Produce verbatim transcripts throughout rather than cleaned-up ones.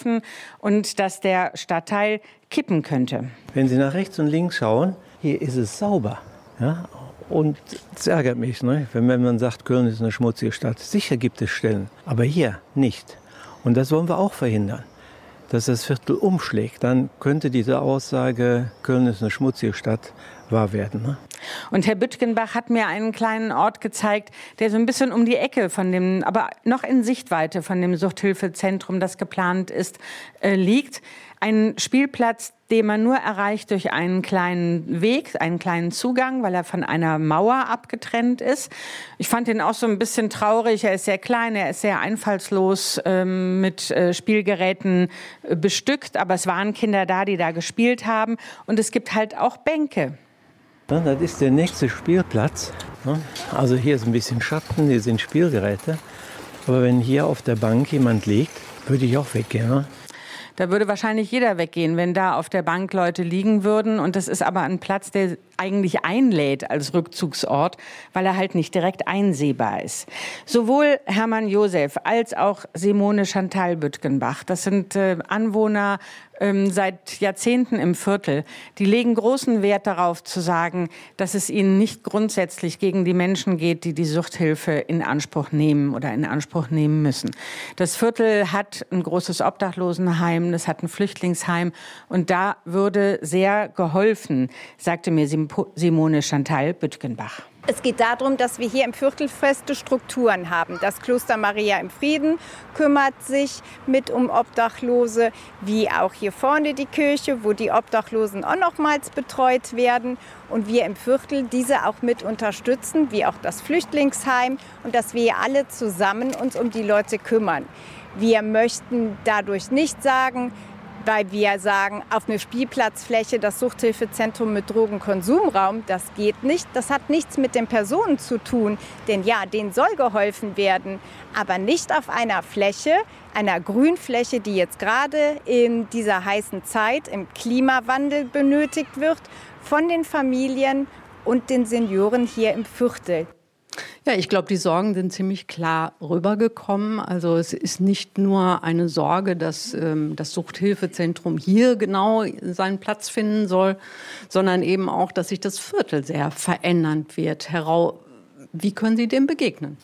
verlaufen und dass der Stadtteil kippen könnte. Wenn Sie nach rechts und links schauen, hier ist es sauber. Ja? Und es ärgert mich, ne? wenn man sagt, Köln ist eine schmutzige Stadt. Sicher gibt es Stellen, aber hier nicht. Und das wollen wir auch verhindern, dass das Viertel umschlägt. Dann könnte diese Aussage, Köln ist eine schmutzige Stadt, wahr werden. Ne? Und Herr Bütgenbach hat mir einen kleinen Ort gezeigt, der so ein bisschen um die Ecke von dem, aber noch in Sichtweite von dem Suchthilfezentrum, das geplant ist, äh, liegt. Ein Spielplatz, den man nur erreicht durch einen kleinen Weg, einen kleinen Zugang, weil er von einer Mauer abgetrennt ist. Ich fand ihn auch so ein bisschen traurig. Er ist sehr klein, er ist sehr einfallslos ähm, mit äh, Spielgeräten äh, bestückt. Aber es waren Kinder da, die da gespielt haben. Und es gibt halt auch Bänke. Ja, das ist der nächste Spielplatz. Also hier ist ein bisschen Schatten, hier sind Spielgeräte. Aber wenn hier auf der Bank jemand liegt, würde ich auch weggehen. Ne? Da würde wahrscheinlich jeder weggehen, wenn da auf der Bank Leute liegen würden. Und das ist aber ein Platz, der eigentlich einlädt als Rückzugsort, weil er halt nicht direkt einsehbar ist. Sowohl Hermann Josef als auch Simone Chantal Bütgenbach, das sind äh, Anwohner ähm, seit Jahrzehnten im Viertel, die legen großen Wert darauf zu sagen, dass es ihnen nicht grundsätzlich gegen die Menschen geht, die die Suchthilfe in Anspruch nehmen oder in Anspruch nehmen müssen. Das Viertel hat ein großes Obdachlosenheim, es hat ein Flüchtlingsheim und da würde sehr geholfen, sagte mir Simone Chantal Bütgenbach. Es geht darum, dass wir hier im Viertel feste Strukturen haben. Das Kloster Maria im Frieden kümmert sich mit um Obdachlose, wie auch hier vorne die Kirche, wo die Obdachlosen auch nochmals betreut werden. Und wir im Viertel diese auch mit unterstützen, wie auch das Flüchtlingsheim. Und dass wir alle zusammen uns um die Leute kümmern. Wir möchten dadurch nicht sagen, weil wir sagen, auf eine Spielplatzfläche das Suchthilfezentrum mit Drogenkonsumraum, das geht nicht. Das hat nichts mit den Personen zu tun, denn ja, denen soll geholfen werden, aber nicht auf einer Fläche, einer Grünfläche, die jetzt gerade in dieser heißen Zeit im Klimawandel benötigt wird, von den Familien und den Senioren hier im Viertel. Ja, ich glaube, die Sorgen sind ziemlich klar rübergekommen. Also es ist nicht nur eine Sorge, dass ähm, das Suchthilfezentrum hier genau seinen Platz finden soll, sondern eben auch, dass sich das Viertel sehr verändern wird. Herr Rau, wie können Sie dem begegnen?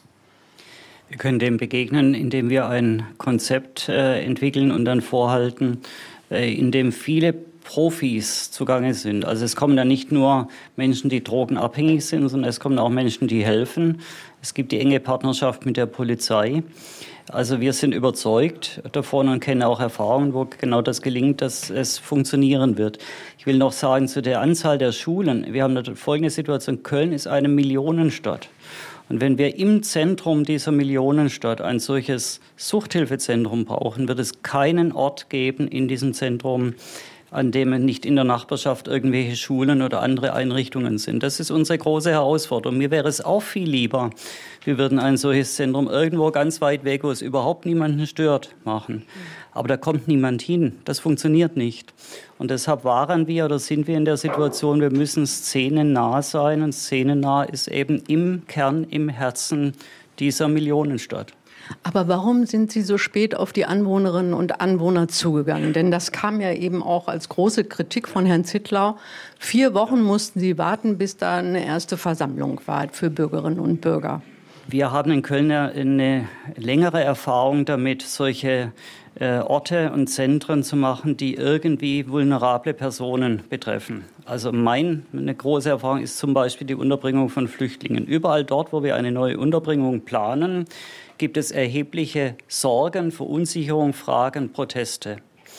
Wir können dem begegnen, indem wir ein Konzept äh, entwickeln und dann vorhalten, äh, in dem viele Profis zugange sind. Also es kommen dann nicht nur Menschen, die drogenabhängig sind, sondern es kommen auch Menschen, die helfen. Es gibt die enge Partnerschaft mit der Polizei. Also wir sind überzeugt davon und kennen auch Erfahrungen, wo genau das gelingt, dass es funktionieren wird. Ich will noch sagen, zu der Anzahl der Schulen. Wir haben eine folgende Situation. Köln ist eine Millionenstadt. Und wenn wir im Zentrum dieser Millionenstadt ein solches Suchthilfezentrum brauchen, wird es keinen Ort geben in diesem Zentrum, an dem nicht in der Nachbarschaft irgendwelche Schulen oder andere Einrichtungen sind. Das ist unsere große Herausforderung. Mir wäre es auch viel lieber, wir würden ein solches Zentrum irgendwo ganz weit weg, wo es überhaupt niemanden stört, machen. Aber da kommt niemand hin. Das funktioniert nicht. Und deshalb waren wir oder sind wir in der Situation, wir müssen szenennah sein. Und szenennah ist eben im Kern, im Herzen dieser Millionenstadt. Aber warum sind Sie so spät auf die Anwohnerinnen und Anwohner zugegangen? Denn das kam ja eben auch als große Kritik von Herrn Zittlau. Vier Wochen mussten Sie warten, bis da eine erste Versammlung war für Bürgerinnen und Bürger. Wir haben in Köln eine längere Erfahrung damit, solche äh, Orte und Zentren zu machen, die irgendwie vulnerable Personen betreffen. Also mein, eine große Erfahrung ist zum Beispiel die Unterbringung von Flüchtlingen. Überall dort, wo wir eine neue Unterbringung planen, gibt es erhebliche Sorgen, Verunsicherung, Fragen, Proteste.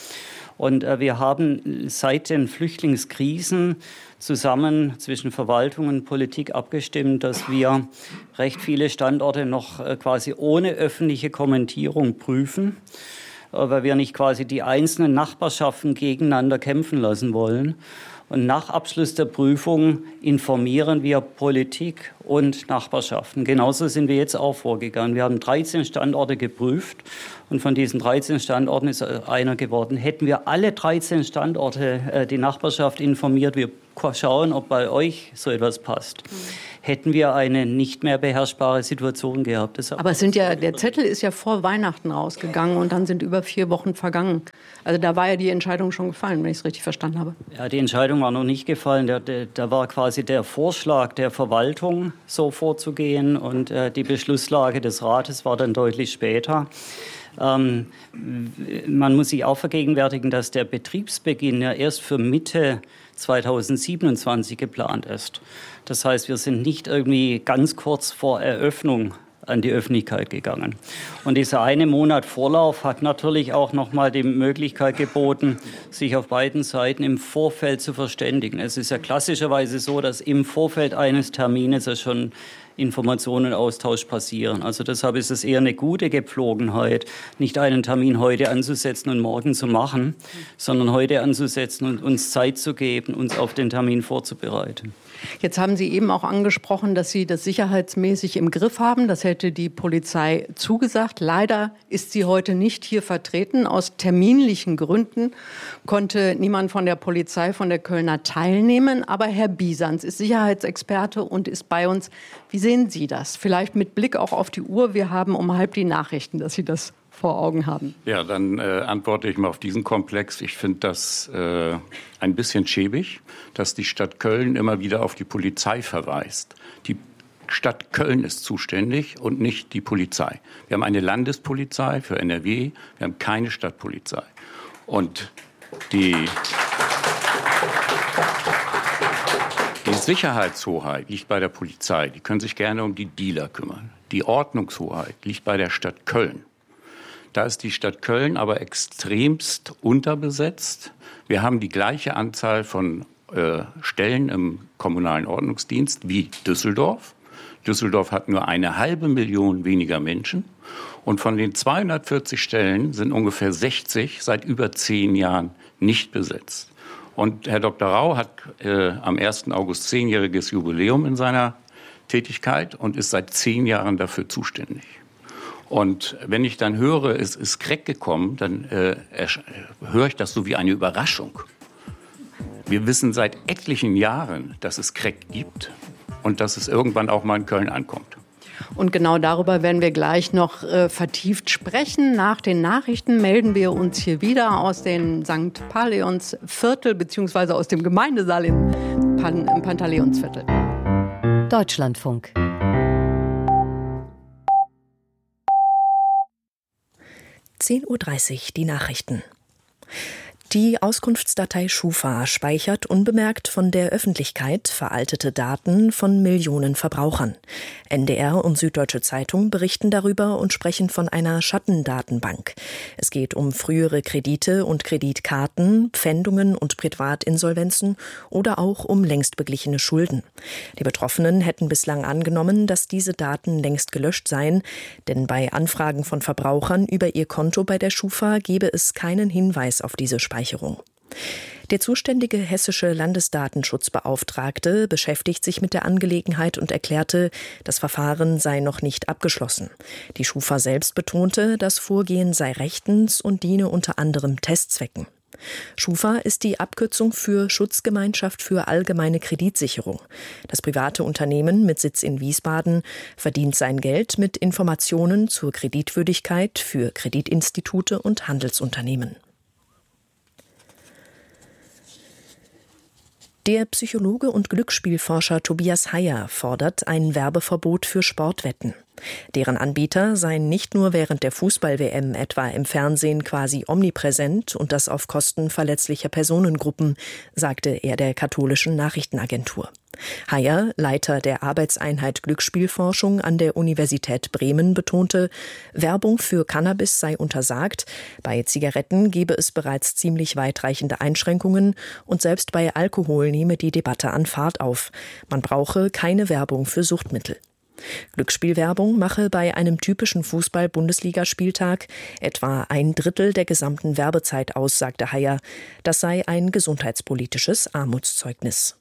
Und äh, wir haben seit den Flüchtlingskrisen zusammen zwischen Verwaltung und Politik abgestimmt, dass wir recht viele Standorte noch äh, quasi ohne öffentliche Kommentierung prüfen, äh, weil wir nicht quasi die einzelnen Nachbarschaften gegeneinander kämpfen lassen wollen. Und nach Abschluss der Prüfung informieren wir Politik und Nachbarschaften. Genauso sind wir jetzt auch vorgegangen. Wir haben dreizehn Standorte geprüft und von diesen dreizehn Standorten ist einer geworden. Hätten wir alle dreizehn Standorte äh, die Nachbarschaft informiert, wir schauen, ob bei euch so etwas passt, hätten wir eine nicht mehr beherrschbare Situation gehabt. Das Aber es sind ja, der Zettel ist ja vor Weihnachten rausgegangen und dann sind über vier Wochen vergangen. Also da war ja die Entscheidung schon gefallen, wenn ich es richtig verstanden habe. Ja, die Entscheidung war noch nicht gefallen. Da, da, da war quasi der Vorschlag der Verwaltung, so vorzugehen, und äh, die Beschlusslage des Rates war dann deutlich später. Ähm, man muss sich auch vergegenwärtigen, dass der Betriebsbeginn ja erst für Mitte zweitausendsiebenundzwanzig geplant ist. Das heißt, wir sind nicht irgendwie ganz kurz vor Eröffnung an die Öffentlichkeit gegangen. Und dieser eine Monat Vorlauf hat natürlich auch noch mal die Möglichkeit geboten, sich auf beiden Seiten im Vorfeld zu verständigen. Es ist ja klassischerweise so, dass im Vorfeld eines Termines ja schon Informationenaustausch passieren. Also deshalb ist es eher eine gute Gepflogenheit, nicht einen Termin heute anzusetzen und morgen zu machen, sondern heute anzusetzen und uns Zeit zu geben, uns auf den Termin vorzubereiten. Jetzt haben Sie eben auch angesprochen, dass Sie das sicherheitsmäßig im Griff haben. Das hätte die Polizei zugesagt. Leider ist sie heute nicht hier vertreten. Aus terminlichen Gründen konnte niemand von der Polizei, von der Kölner teilnehmen. Aber Herr Bisanz ist Sicherheitsexperte und ist bei uns. Wie sehen Sie das? Vielleicht mit Blick auch auf die Uhr. Wir haben um halb die Nachrichten, dass Sie das vor Augen haben. Ja, dann äh, antworte ich mal auf diesen Komplex. Ich finde das äh, ein bisschen schäbig, dass die Stadt Köln immer wieder auf die Polizei verweist. Die Stadt Köln ist zuständig und nicht die Polizei. Wir haben eine Landespolizei für N R W, wir haben keine Stadtpolizei. Und die, die Sicherheitshoheit liegt bei der Polizei. Die können sich gerne um die Dealer kümmern. Die Ordnungshoheit liegt bei der Stadt Köln. Da ist die Stadt Köln aber extremst unterbesetzt. Wir haben die gleiche Anzahl von äh, Stellen im kommunalen Ordnungsdienst wie Düsseldorf. Düsseldorf hat nur eine halbe Million weniger Menschen. Und von den zweihundertvierzig Stellen sind ungefähr sechzig seit über zehn Jahren nicht besetzt. Und Herr Doktor Rau hat äh, am ersten August zehnjähriges Jubiläum in seiner Tätigkeit und ist seit zehn Jahren dafür zuständig. Und wenn ich dann höre, es ist Crack gekommen, dann äh, höre ich das so wie eine Überraschung. Wir wissen seit etlichen Jahren, dass es Crack gibt und dass es irgendwann auch mal in Köln ankommt. Und genau darüber werden wir gleich noch äh, vertieft sprechen. Nach den Nachrichten melden wir uns hier wieder aus dem Sankt Pantaleonsviertel beziehungsweise aus dem Gemeindesaal im, Pan- im Pantaleonsviertel. Deutschlandfunk. zehn Uhr dreißig, die Nachrichten. Die Auskunftsdatei Schufa speichert unbemerkt von der Öffentlichkeit veraltete Daten von Millionen Verbrauchern. N D R und Süddeutsche Zeitung berichten darüber und sprechen von einer Schattendatenbank. Es geht um frühere Kredite und Kreditkarten, Pfändungen und Privatinsolvenzen oder auch um längst beglichene Schulden. Die Betroffenen hätten bislang angenommen, dass diese Daten längst gelöscht seien, denn bei Anfragen von Verbrauchern über ihr Konto bei der Schufa gebe es keinen Hinweis auf diese Speicherung. Der zuständige hessische Landesdatenschutzbeauftragte beschäftigt sich mit der Angelegenheit und erklärte, das Verfahren sei noch nicht abgeschlossen. Die Schufa selbst betonte, das Vorgehen sei rechtens und diene unter anderem Testzwecken. Schufa ist die Abkürzung für Schutzgemeinschaft für allgemeine Kreditsicherung. Das private Unternehmen mit Sitz in Wiesbaden verdient sein Geld mit Informationen zur Kreditwürdigkeit für Kreditinstitute und Handelsunternehmen. Der Psychologe und Glücksspielforscher Tobias Heyer fordert ein Werbeverbot für Sportwetten. Deren Anbieter seien nicht nur während der Fußball-W M etwa im Fernsehen quasi omnipräsent und das auf Kosten verletzlicher Personengruppen, sagte er der katholischen Nachrichtenagentur. Heyer, Leiter der Arbeitseinheit Glücksspielforschung an der Universität Bremen, betonte, Werbung für Cannabis sei untersagt, bei Zigaretten gebe es bereits ziemlich weitreichende Einschränkungen und selbst bei Alkohol nehme die Debatte an Fahrt auf. Man brauche keine Werbung für Suchtmittel. Glücksspielwerbung mache bei einem typischen Fußball-Bundesligaspieltag etwa ein Drittel der gesamten Werbezeit aus, sagte Heyer. Das sei ein gesundheitspolitisches Armutszeugnis.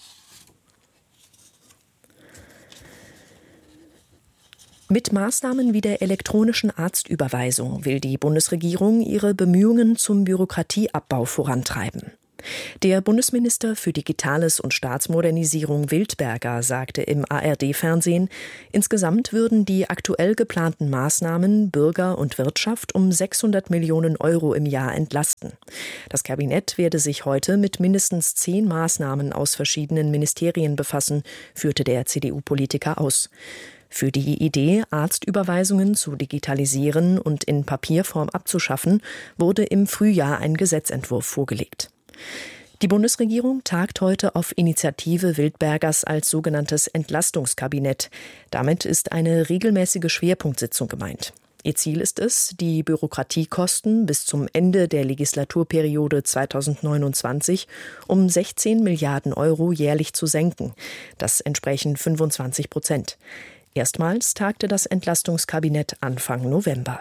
Mit Maßnahmen wie der elektronischen Arztüberweisung will die Bundesregierung ihre Bemühungen zum Bürokratieabbau vorantreiben. Der Bundesminister für Digitales und Staatsmodernisierung Wildberger sagte im A R D-Fernsehen, insgesamt würden die aktuell geplanten Maßnahmen Bürger und Wirtschaft um sechshundert Millionen Euro im Jahr entlasten. Das Kabinett werde sich heute mit mindestens zehn Maßnahmen aus verschiedenen Ministerien befassen, führte der C D U-Politiker aus. Für die Idee, Arztüberweisungen zu digitalisieren und in Papierform abzuschaffen, wurde im Frühjahr ein Gesetzentwurf vorgelegt. Die Bundesregierung tagt heute auf Initiative Wildbergers als sogenanntes Entlastungskabinett. Damit ist eine regelmäßige Schwerpunktsitzung gemeint. Ihr Ziel ist es, die Bürokratiekosten bis zum Ende der Legislaturperiode zweitausendneunundzwanzig um sechzehn Milliarden Euro jährlich zu senken. Das entsprechen fünfundzwanzig Prozent. Erstmals tagte das Entlastungskabinett Anfang November.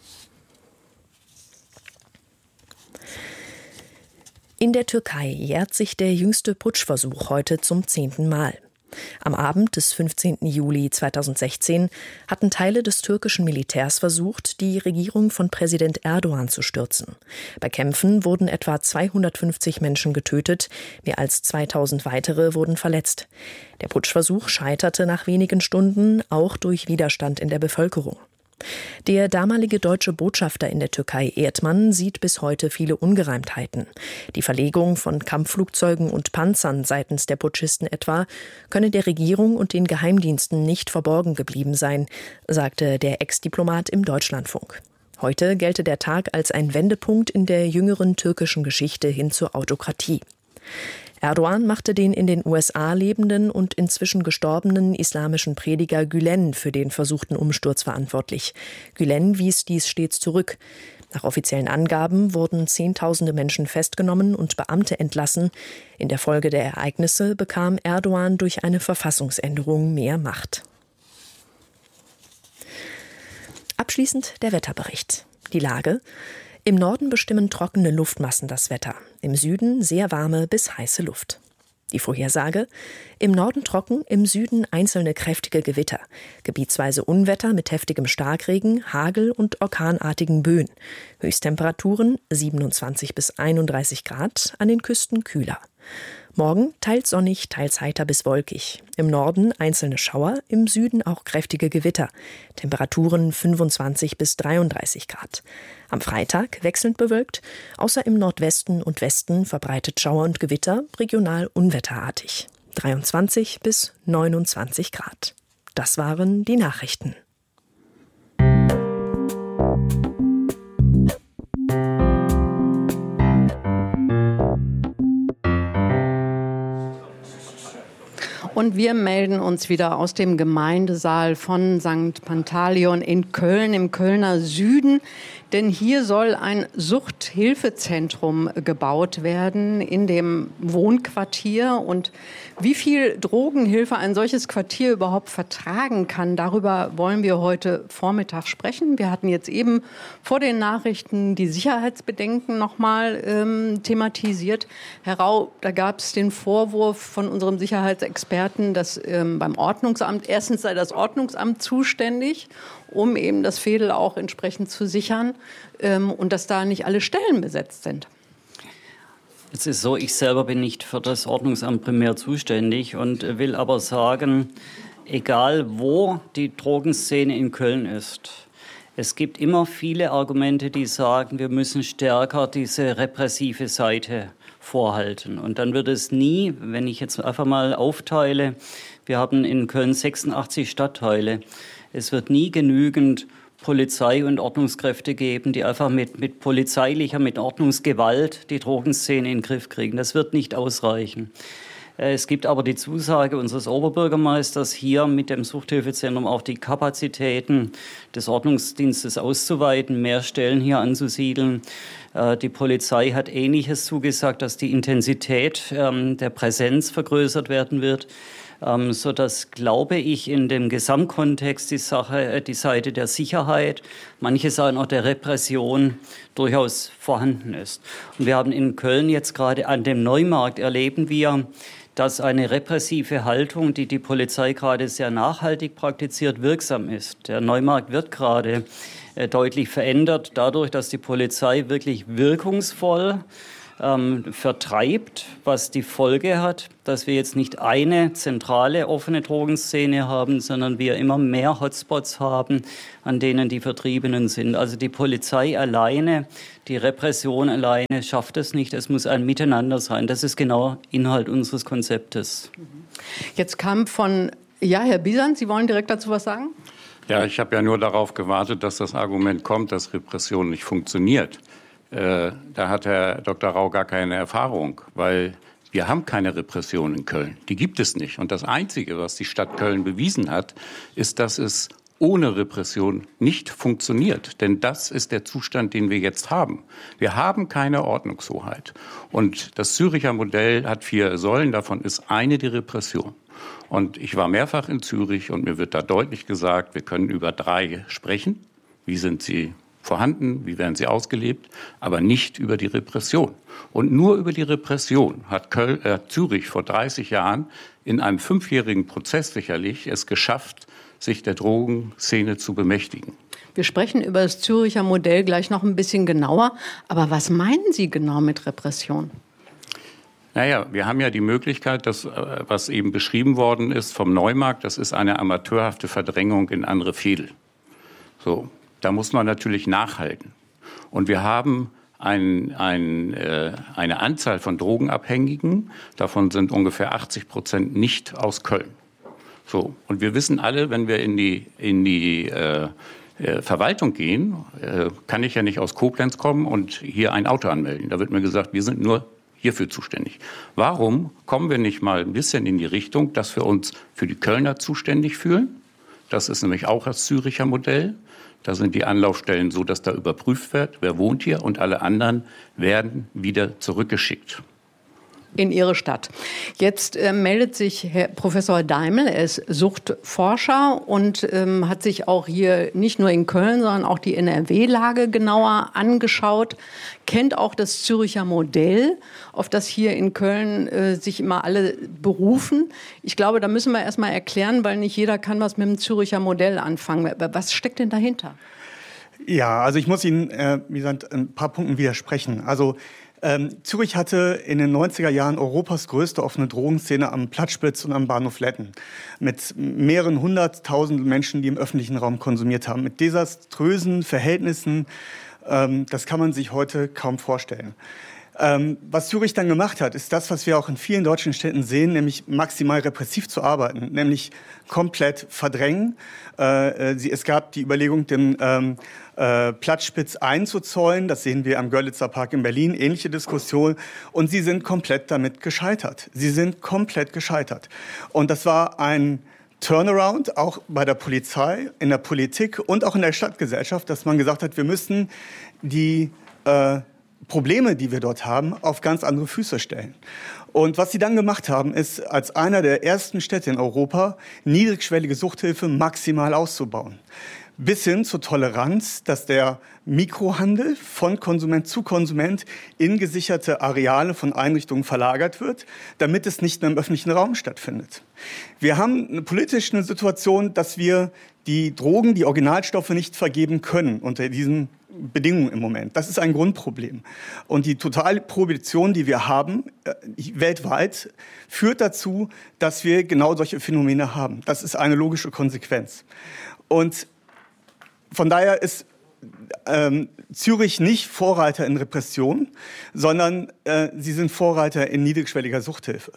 In der Türkei jährt sich der jüngste Putschversuch heute zum zehnten Mal. Am Abend des fünfzehnten Juli zweitausendsechzehn hatten Teile des türkischen Militärs versucht, die Regierung von Präsident Erdogan zu stürzen. Bei Kämpfen wurden etwa zweihundertfünfzig Menschen getötet, mehr als zweitausend weitere wurden verletzt. Der Putschversuch scheiterte nach wenigen Stunden, auch durch Widerstand in der Bevölkerung. Der damalige deutsche Botschafter in der Türkei, Erdmann, sieht bis heute viele Ungereimtheiten. Die Verlegung von Kampfflugzeugen und Panzern seitens der Putschisten etwa könne der Regierung und den Geheimdiensten nicht verborgen geblieben sein, sagte der Ex-Diplomat im Deutschlandfunk. Heute gelte der Tag als ein Wendepunkt in der jüngeren türkischen Geschichte hin zur Autokratie. Erdogan machte den in den U S A lebenden und inzwischen gestorbenen islamischen Prediger Gülen für den versuchten Umsturz verantwortlich. Gülen wies dies stets zurück. Nach offiziellen Angaben wurden Zehntausende Menschen festgenommen und Beamte entlassen. In der Folge der Ereignisse bekam Erdogan durch eine Verfassungsänderung mehr Macht. Abschließend der Wetterbericht. Die Lage: Im Norden bestimmen trockene Luftmassen das Wetter, im Süden sehr warme bis heiße Luft. Die Vorhersage: Im Norden trocken, im Süden einzelne kräftige Gewitter, gebietsweise Unwetter mit heftigem Starkregen, Hagel und orkanartigen Böen. Höchsttemperaturen siebenundzwanzig bis einunddreißig Grad, an den Küsten kühler. Morgen teils sonnig, teils heiter bis wolkig. Im Norden einzelne Schauer, im Süden auch kräftige Gewitter. Temperaturen fünfundzwanzig bis dreiunddreißig Grad. Am Freitag wechselnd bewölkt, außer im Nordwesten und Westen verbreitet Schauer und Gewitter, regional unwetterartig. dreiundzwanzig bis neunundzwanzig Grad. Das waren die Nachrichten. Und wir melden uns wieder aus dem Gemeindesaal von Sankt Pantaleon in Köln, im Kölner Süden. Denn hier soll ein Suchthilfezentrum gebaut werden in dem Wohnquartier. Und wie viel Drogenhilfe ein solches Quartier überhaupt vertragen kann, darüber wollen wir heute Vormittag sprechen. Wir hatten jetzt eben vor den Nachrichten die Sicherheitsbedenken noch mal ähm, thematisiert. Herr Rau, da gab es den Vorwurf von unserem Sicherheitsexperten, dass ähm, beim Ordnungsamt, erstens sei das Ordnungsamt zuständig, um eben das Veedel auch entsprechend zu sichern, ähm, und dass da nicht alle Stellen besetzt sind. Es ist so, ich selber bin nicht für das Ordnungsamt primär zuständig und will aber sagen, egal wo die Drogenszene in Köln ist, es gibt immer viele Argumente, die sagen, wir müssen stärker diese repressive Seite vorhalten. Und dann wird es nie, wenn ich jetzt einfach mal aufteile, wir haben in Köln sechsundachtzig Stadtteile, es wird nie genügend Polizei und Ordnungskräfte geben, die einfach mit, mit polizeilicher, mit Ordnungsgewalt die Drogenszene in den Griff kriegen. Das wird nicht ausreichen. Es gibt aber die Zusage unseres Oberbürgermeisters, hier mit dem Suchthilfezentrum auch die Kapazitäten des Ordnungsdienstes auszuweiten, mehr Stellen hier anzusiedeln. Die Polizei hat Ähnliches zugesagt, dass die Intensität der Präsenz vergrößert werden wird, sodass, glaube ich, in dem Gesamtkontext die Sache, die Seite der Sicherheit, manche sagen auch der Repression, durchaus vorhanden ist. Und wir haben in Köln jetzt gerade an dem Neumarkt erleben wir, dass eine repressive Haltung, die die Polizei gerade sehr nachhaltig praktiziert, wirksam ist. Der Neumarkt wird gerade äh, deutlich verändert, dadurch, dass die Polizei wirklich wirkungsvoll ähm, vertreibt, was die Folge hat, dass wir jetzt nicht eine zentrale offene Drogenszene haben, sondern wir immer mehr Hotspots haben, an denen die Vertriebenen sind. Also die Polizei alleine, die Repression alleine schafft es nicht. Es muss ein Miteinander sein. Das ist genau Inhalt unseres Konzeptes. Jetzt kam von, ja, Herr Bisant, Sie wollen direkt dazu was sagen? Ja, ich habe ja nur darauf gewartet, dass das Argument kommt, dass Repression nicht funktioniert. Äh, da hat Herr Doktor Rau gar keine Erfahrung, weil wir haben keine Repression in Köln. Die gibt es nicht. Und das Einzige, was die Stadt Köln bewiesen hat, ist, dass es ohne Repression nicht funktioniert. Denn das ist der Zustand, den wir jetzt haben. Wir haben keine Ordnungshoheit. Und das Züricher Modell hat vier Säulen, davon ist eine die Repression. Und ich war mehrfach in Zürich und mir wird da deutlich gesagt, wir können über drei sprechen. Wie sind sie vorhanden, wie werden sie ausgelebt, aber nicht über die Repression. Und nur über die Repression hat Köln, äh, Zürich vor dreißig Jahren in einem fünfjährigen Prozess sicherlich es geschafft, sich der Drogenszene zu bemächtigen. Wir sprechen über das Züricher Modell gleich noch ein bisschen genauer. Aber was meinen Sie genau mit Repression? Naja, wir haben ja die Möglichkeit, dass, was eben beschrieben worden ist vom Neumarkt, das ist eine amateurhafte Verdrängung in andere Fädel. So, da muss man natürlich nachhalten. Und wir haben ein, ein, äh, eine Anzahl von Drogenabhängigen, davon sind ungefähr achtzig Prozent nicht aus Köln. So, und wir wissen alle, wenn wir in die, in die äh, äh, Verwaltung gehen, äh, kann ich ja nicht aus Koblenz kommen und hier ein Auto anmelden. Da wird mir gesagt, wir sind nur hierfür zuständig. Warum kommen wir nicht mal ein bisschen in die Richtung, dass wir uns für die Kölner zuständig fühlen? Das ist nämlich auch das Züricher Modell. Da sind die Anlaufstellen so, dass da überprüft wird, wer wohnt hier, und alle anderen werden wieder zurückgeschickt. In Ihre Stadt. Jetzt äh, meldet sich Herr Professor Daimel, er ist Suchtforscher und ähm, hat sich auch hier nicht nur in Köln, sondern auch die N R W-Lage genauer angeschaut, kennt auch das Züricher Modell, auf das hier in Köln äh, sich immer alle berufen. Ich glaube, da müssen wir erst mal erklären, weil nicht jeder kann was mit dem Züricher Modell anfangen. Was steckt denn dahinter? Ja, also ich muss Ihnen, äh, wie gesagt, ein paar Punkten widersprechen. Also Ähm, Zürich hatte in den neunziger Jahren Europas größte offene Drogenszene am Platzspitz und am Bahnhof Letten. Mit mehreren hunderttausend Menschen, die im öffentlichen Raum konsumiert haben. Mit desaströsen Verhältnissen, ähm, das kann man sich heute kaum vorstellen. Ähm, was Zürich dann gemacht hat, ist das, was wir auch in vielen deutschen Städten sehen, nämlich maximal repressiv zu arbeiten, nämlich komplett verdrängen. Äh, sie, es gab die Überlegung, den ähm, äh, Platzspitz einzuzäunen. Das sehen wir am Görlitzer Park in Berlin, ähnliche Diskussion. Und sie sind komplett damit gescheitert. Sie sind komplett gescheitert. Und das war ein Turnaround, auch bei der Polizei, in der Politik und auch in der Stadtgesellschaft, dass man gesagt hat, wir müssen die äh, Probleme, die wir dort haben, auf ganz andere Füße stellen. Und was sie dann gemacht haben, ist, als einer der ersten Städte in Europa niedrigschwellige Suchthilfe maximal auszubauen. Bis hin zur Toleranz, dass der Mikrohandel von Konsument zu Konsument in gesicherte Areale von Einrichtungen verlagert wird, damit es nicht mehr im öffentlichen Raum stattfindet. Wir haben eine politische Situation, dass wir die Drogen, die Originalstoffe nicht vergeben können unter diesen Bedingungen im Moment. Das ist ein Grundproblem. Und die totale Prohibition, die wir haben, äh, weltweit, führt dazu, dass wir genau solche Phänomene haben. Das ist eine logische Konsequenz. Und von daher ist ähm, Zürich nicht Vorreiter in Repression, sondern äh, sie sind Vorreiter in niedrigschwelliger Suchthilfe.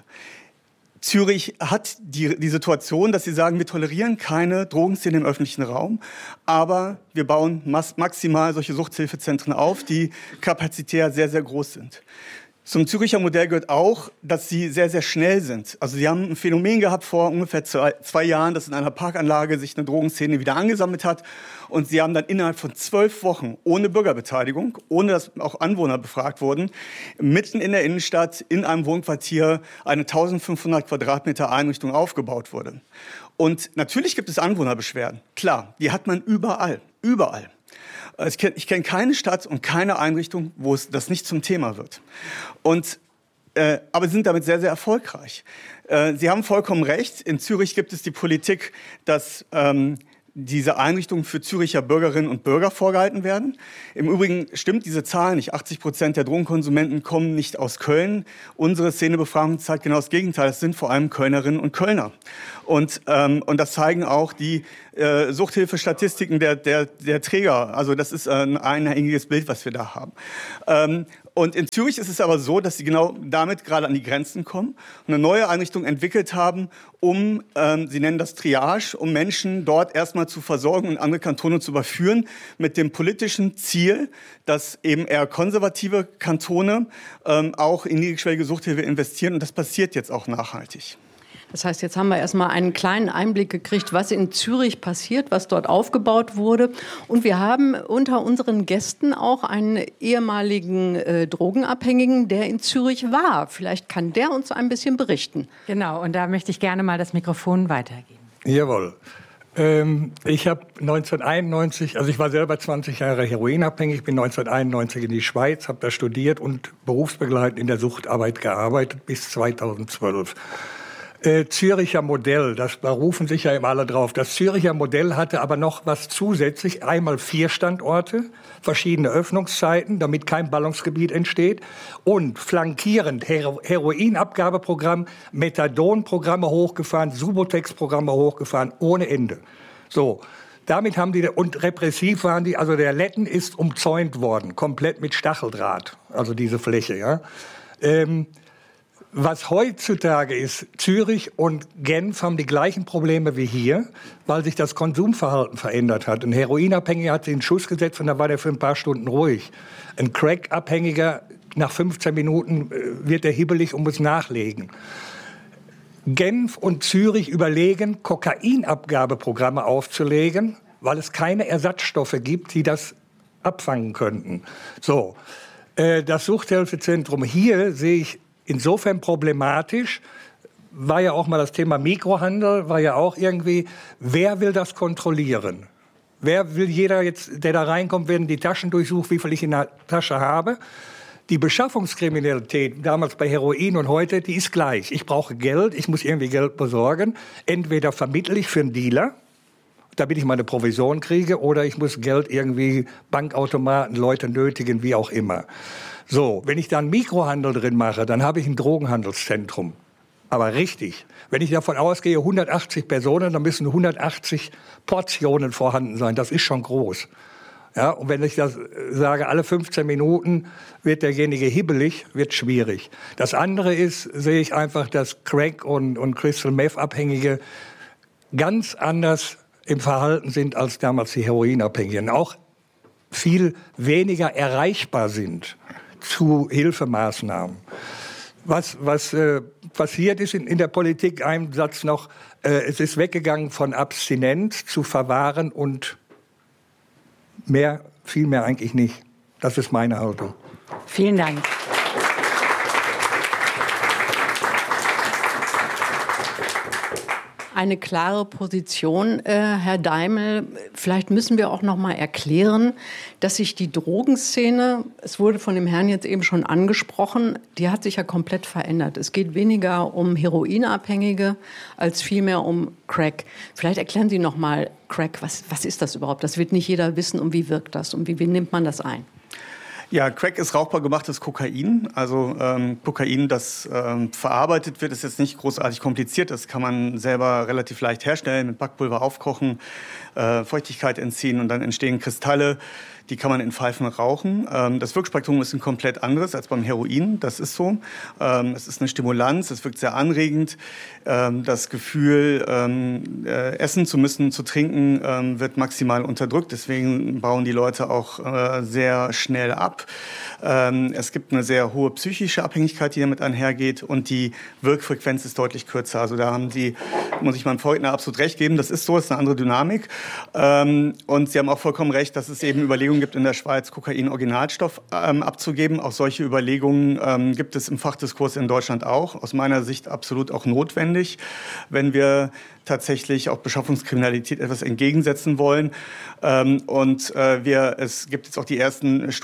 Zürich hat die, die Situation, dass sie sagen, wir tolerieren keine Drogenszene im öffentlichen Raum, aber wir bauen mas- maximal solche Suchthilfezentren auf, die kapazitär sehr, sehr groß sind. Zum Züricher Modell gehört auch, dass sie sehr, sehr schnell sind. Also sie haben ein Phänomen gehabt vor ungefähr zwei, zwei Jahren, dass in einer Parkanlage sich eine Drogenszene wieder angesammelt hat. Und sie haben dann innerhalb von zwölf Wochen ohne Bürgerbeteiligung, ohne dass auch Anwohner befragt wurden, mitten in der Innenstadt in einem Wohnquartier eine eintausendfünfhundert Quadratmeter Einrichtung aufgebaut wurde. Und natürlich gibt es Anwohnerbeschwerden. Klar, die hat man überall, überall. Ich kenne ich kenn keine Stadt und keine Einrichtung, wo es das nicht zum Thema wird. Und, äh, aber sie sind damit sehr, sehr erfolgreich. Äh, Sie haben vollkommen recht. In Zürich gibt es die Politik, dass ähm, diese Einrichtungen für Züricher Bürgerinnen und Bürger vorgehalten werden. Im Übrigen stimmt diese Zahl nicht. achtzig Prozent der Drogenkonsumenten kommen nicht aus Köln. Unsere Szenebefragung zeigt genau das Gegenteil. Es sind vor allem Kölnerinnen und Kölner. Und, ähm, und das zeigen auch die äh, Suchthilfestatistiken der, der, der Träger. Also das ist ein einhängiges Bild, was wir da haben. Ähm, Und in Zürich ist es aber so, dass sie genau damit gerade an die Grenzen kommen und eine neue Einrichtung entwickelt haben, um, ähm, sie nennen das Triage, um Menschen dort erstmal zu versorgen und andere Kantone zu überführen, mit dem politischen Ziel, dass eben eher konservative Kantone ähm, auch in niedrigschwellige Suchthilfe investieren. Und das passiert jetzt auch nachhaltig. Das heißt, jetzt haben wir erstmal einen kleinen Einblick gekriegt, was in Zürich passiert, was dort aufgebaut wurde. Und wir haben unter unseren Gästen auch einen ehemaligen äh, Drogenabhängigen, der in Zürich war. Vielleicht kann der uns ein bisschen berichten. Genau, und da möchte ich gerne mal das Mikrofon weitergeben. Jawohl. Ähm, ich habe neunzehnhunderteinundneunzig, also ich war selber zwanzig Jahre heroinabhängig, bin neunzehnhunderteinundneunzig in die Schweiz, habe da studiert und berufsbegleitend in der Suchtarbeit gearbeitet bis zweitausendzwölf. Äh, Züricher Modell, das berufen sich ja immer alle drauf. Das Züricher Modell hatte aber noch was zusätzlich. Einmal vier Standorte, verschiedene Öffnungszeiten, damit kein Ballungsgebiet entsteht. Und flankierend Hero- Heroinabgabeprogramm, Methadonprogramme hochgefahren, Subotex-Programme hochgefahren, ohne Ende. So. Damit haben die, und repressiv waren die, also der Letten ist umzäunt worden, komplett mit Stacheldraht, also diese Fläche, ja. Ähm, Was heutzutage ist, Zürich und Genf haben die gleichen Probleme wie hier, weil sich das Konsumverhalten verändert hat. Ein Heroinabhängiger hat sich einen Schuss gesetzt und dann war der für ein paar Stunden ruhig. Ein Crack-Abhängiger, nach fünfzehn Minuten wird er hibbelig und muss nachlegen. Genf und Zürich überlegen, Kokainabgabeprogramme aufzulegen, weil es keine Ersatzstoffe gibt, die das abfangen könnten. So, äh, das Suchthilfezentrum hier sehe ich insofern problematisch, war ja auch mal das Thema Mikrohandel, war ja auch irgendwie, wer will das kontrollieren? Wer will jeder jetzt, der da reinkommt, werden die Taschen durchsucht, wie viel ich in der Tasche habe? Die Beschaffungskriminalität, damals bei Heroin und heute, die ist gleich. Ich brauche Geld, ich muss irgendwie Geld besorgen. Entweder vermittle ich für einen Dealer, damit ich meine Provision kriege, oder ich muss Geld irgendwie, Bankautomaten, Leute nötigen, wie auch immer. So, wenn ich da einen Mikrohandel drin mache, dann habe ich ein Drogenhandelszentrum. Aber richtig. Wenn ich davon ausgehe, hundertachtzig Personen, dann müssen hundertachtzig Portionen vorhanden sein. Das ist schon groß. Ja, und wenn ich das sage, alle fünfzehn Minuten wird derjenige hibbelig, wird schwierig. Das andere ist, sehe ich einfach, dass Crack und, und Crystal Meth Abhängige ganz anders im Verhalten sind als damals die Heroinabhängigen. Auch viel weniger erreichbar sind zu Hilfemaßnahmen. Was, was äh, passiert ist in, in der Politik, ein Satz noch, äh, es ist weggegangen von Abstinenz zu Verwahren und mehr, viel mehr eigentlich nicht. Das ist meine Haltung. Vielen Dank. Eine klare Position, äh, Herr Deimel. Vielleicht müssen wir auch noch mal erklären, dass sich die Drogenszene, es wurde von dem Herrn jetzt eben schon angesprochen, die hat sich ja komplett verändert. Es geht weniger um Heroinabhängige als vielmehr um Crack. Vielleicht erklären Sie noch mal Crack. Was, was ist das überhaupt? Das wird nicht jeder wissen. Und wie wirkt das? Und wie, wie nimmt man das ein? Ja, Crack ist rauchbar gemachtes Kokain. Also ähm, Kokain, das ähm, verarbeitet wird, ist jetzt nicht großartig kompliziert. Das kann man selber relativ leicht herstellen, mit Backpulver aufkochen, äh, Feuchtigkeit entziehen und dann entstehen Kristalle. Die kann man in Pfeifen rauchen. Ähm, das Wirkspektrum ist ein komplett anderes als beim Heroin. Das ist so. Ähm, es ist eine Stimulanz, es wirkt sehr anregend. Ähm, das Gefühl, ähm, äh, essen zu müssen, zu trinken, ähm, wird maximal unterdrückt. Deswegen bauen die Leute auch äh, sehr schnell ab. Ähm, es gibt eine sehr hohe psychische Abhängigkeit, die damit einhergeht. Und die Wirkfrequenz ist deutlich kürzer. Also da haben Sie, muss ich meinem Vorredner absolut recht geben, das ist so, das ist eine andere Dynamik. Ähm, und Sie haben auch vollkommen recht, dass es eben Überlegungen gibt in der Schweiz, Kokain-Originalstoff ähm, abzugeben. Auch solche Überlegungen ähm, gibt es im Fachdiskurs in Deutschland auch. Aus meiner Sicht absolut auch notwendig, wenn wir tatsächlich auch Beschaffungskriminalität etwas entgegensetzen wollen. Ähm, und äh, wir, es gibt jetzt auch die ersten Studien,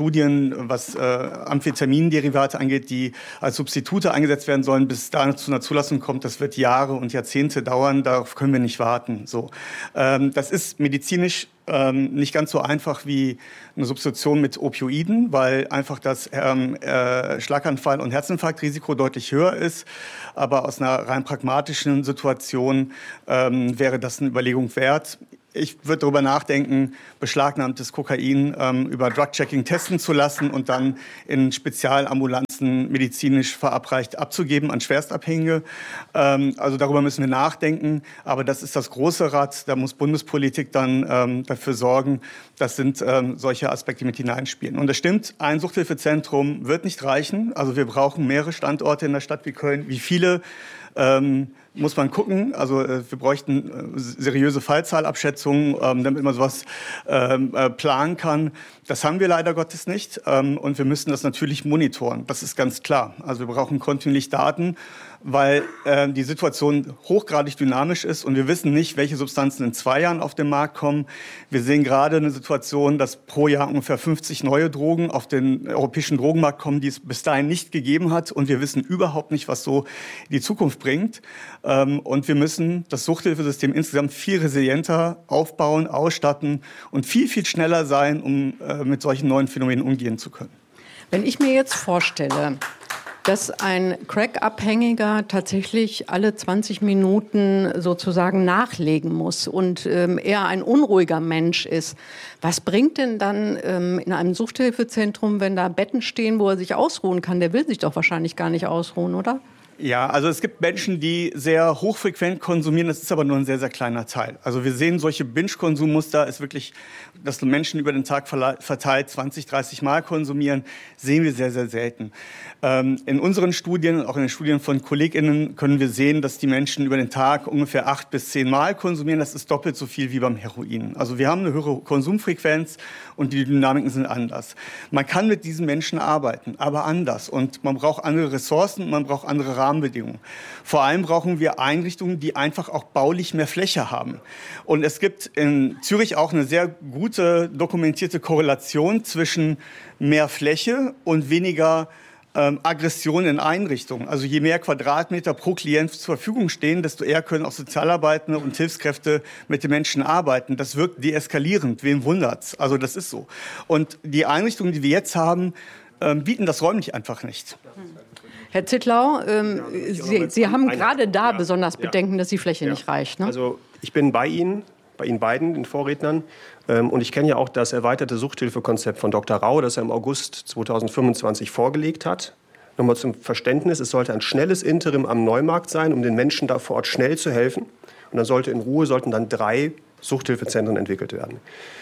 Mitteln, was äh, Amphetaminderivate angeht, die als Substitute eingesetzt werden sollen, bis da zu einer Zulassung kommt, das wird Jahre und Jahrzehnte dauern, darauf können wir nicht warten. So. Ähm, das ist medizinisch ähm, nicht ganz so einfach wie eine Substitution mit Opioiden, weil einfach das ähm, äh, Schlaganfall- und Herzinfarktrisiko deutlich höher ist. Aber aus einer rein pragmatischen Situation ähm, wäre das eine Überlegung wert. Ich würde darüber nachdenken, beschlagnahmtes Kokain ähm, über Drug-Checking testen zu lassen und dann in Spezialambulanzen medizinisch verabreicht abzugeben an Schwerstabhängige. Ähm, also darüber müssen wir nachdenken. Aber das ist das große Rad. Da muss Bundespolitik dann ähm, dafür sorgen. Das sind ähm, solche Aspekte, die mit hineinspielen. Und das stimmt, ein Suchthilfezentrum wird nicht reichen. Also wir brauchen mehrere Standorte in der Stadt wie Köln. Wie viele? Ähm, muss man gucken. Also äh, wir bräuchten äh, seriöse Fallzahlabschätzungen, ähm, damit man sowas ähm, äh, planen kann. Das haben wir leider Gottes nicht. Ähm, und wir müssen das natürlich monitoren. Das ist ganz klar. Also wir brauchen kontinuierlich Daten, weil äh, die Situation hochgradig dynamisch ist und wir wissen nicht, welche Substanzen in zwei Jahren auf den Markt kommen. Wir sehen gerade eine Situation, dass pro Jahr ungefähr fünfzig neue Drogen auf den europäischen Drogenmarkt kommen, die es bis dahin nicht gegeben hat. Und wir wissen überhaupt nicht, was so die Zukunft bringt. Ähm, und wir müssen das Suchthilfesystem insgesamt viel resilienter aufbauen, ausstatten und viel, viel schneller sein, um äh, mit solchen neuen Phänomenen umgehen zu können. Wenn ich mir jetzt vorstelle, dass ein Crack-Abhängiger tatsächlich alle zwanzig Minuten sozusagen nachlegen muss und ähm, er ein unruhiger Mensch ist. Was bringt denn dann ähm, in einem Suchthilfezentrum, wenn da Betten stehen, wo er sich ausruhen kann? Der will sich doch wahrscheinlich gar nicht ausruhen, oder? Ja, also es gibt Menschen, die sehr hochfrequent konsumieren, das ist aber nur ein sehr, sehr kleiner Teil. Also wir sehen solche Binge-Konsummuster, ist wirklich, dass Menschen über den Tag verteilt zwanzig, dreißig Mal konsumieren, sehen wir sehr, sehr selten. Ähm, in unseren Studien, auch in den Studien von KollegInnen, können wir sehen, dass die Menschen über den Tag ungefähr acht bis zehn Mal konsumieren. Das ist doppelt so viel wie beim Heroin. Also wir haben eine höhere Konsumfrequenz und die Dynamiken sind anders. Man kann mit diesen Menschen arbeiten, aber anders. Und man braucht andere Ressourcen, man braucht andere Rahmenbedingungen. Rahmenbedingungen. Vor allem brauchen wir Einrichtungen, die einfach auch baulich mehr Fläche haben. Und es gibt in Zürich auch eine sehr gute dokumentierte Korrelation zwischen mehr Fläche und weniger ähm, Aggression in Einrichtungen. Also je mehr Quadratmeter pro Klient zur Verfügung stehen, desto eher können auch Sozialarbeitende und Hilfskräfte mit den Menschen arbeiten. Das wirkt deeskalierend. Wem wundert's? Also das ist so. Und die Einrichtungen, die wir jetzt haben, ähm, bieten das räumlich einfach nicht. Herr Zittlau, ähm, ja, Sie, Sie haben gerade da ja, besonders Bedenken, ja. dass die Fläche ja. nicht reicht. Ne? Also ich bin bei Ihnen, bei Ihnen beiden, den Vorrednern. Ähm, und ich kenne ja auch das erweiterte Suchthilfekonzept von Doktor Rau, das er im August zweitausendfünfundzwanzig vorgelegt hat. Nochmal zum Verständnis, es sollte ein schnelles Interim am Neumarkt sein, um den Menschen da vor Ort schnell zu helfen. Und dann sollte in Ruhe sollten dann drei Suchthilfezentren entwickelt werden.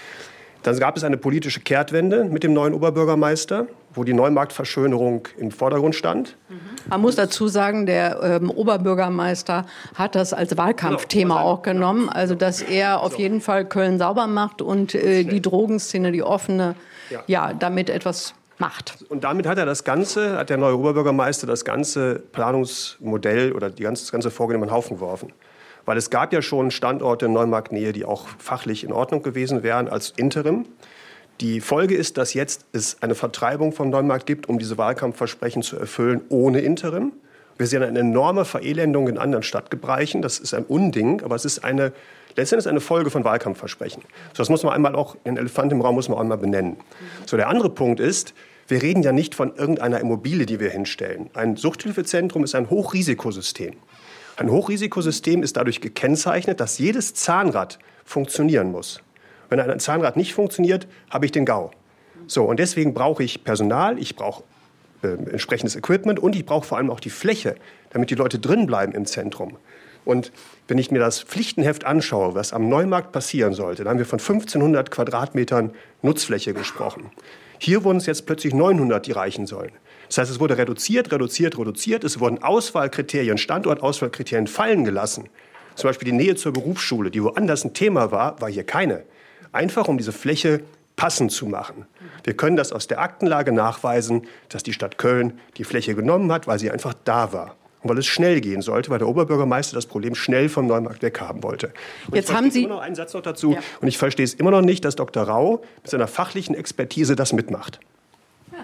Dann gab es eine politische Kehrtwende mit dem neuen Oberbürgermeister, wo die Neumarktverschönerung im Vordergrund stand. Man muss dazu sagen, der ähm, Oberbürgermeister hat das als Wahlkampfthema auch genommen. Also, dass er auf jeden Fall Köln sauber macht und äh, die Drogenszene, die offene, ja. ja, damit etwas macht. Und damit hat er das Ganze, hat der neue Oberbürgermeister das ganze Planungsmodell oder die ganze, das ganze Vorgehen über den Haufen geworfen. Weil es gab ja schon Standorte in Neumarktnähe, die auch fachlich in Ordnung gewesen wären als Interim. Die Folge ist, dass jetzt es eine Vertreibung vom Neumarkt gibt, um diese Wahlkampfversprechen zu erfüllen ohne Interim. Wir sehen eine enorme Verelendung in anderen Stadtbereichen. Das ist ein Unding, aber es ist eine, letztendlich eine Folge von Wahlkampfversprechen. So, das muss man einmal auch, den Elefant im Raum muss man einmal benennen. So, der andere Punkt ist, wir reden ja nicht von irgendeiner Immobilie, die wir hinstellen. Ein Suchthilfezentrum ist ein Hochrisikosystem. Ein Hochrisikosystem ist dadurch gekennzeichnet, dass jedes Zahnrad funktionieren muss. Wenn ein Zahnrad nicht funktioniert, habe ich den GAU. So, und deswegen brauche ich Personal, ich brauche äh, entsprechendes Equipment und ich brauche vor allem auch die Fläche, damit die Leute drin bleiben im Zentrum. Und wenn ich mir das Pflichtenheft anschaue, was am Neumarkt passieren sollte, dann haben wir von fünfzehnhundert Quadratmetern Nutzfläche gesprochen. Hier wurden es jetzt plötzlich neunhundert, die reichen sollen. Das heißt, es wurde reduziert, reduziert, reduziert. Es wurden Auswahlkriterien, Standortauswahlkriterien fallen gelassen. Zum Beispiel die Nähe zur Berufsschule, die woanders ein Thema war, war hier keine. Einfach, um diese Fläche passend zu machen. Wir können das aus der Aktenlage nachweisen, dass die Stadt Köln die Fläche genommen hat, weil sie einfach da war. Und weil es schnell gehen sollte, weil der Oberbürgermeister das Problem schnell vom Neumarkt weghaben wollte. Und Jetzt haben Sie immer noch einen Satz noch dazu. Ja. Und ich verstehe es immer noch nicht, dass Doktor Rau mit seiner fachlichen Expertise das mitmacht. Ja.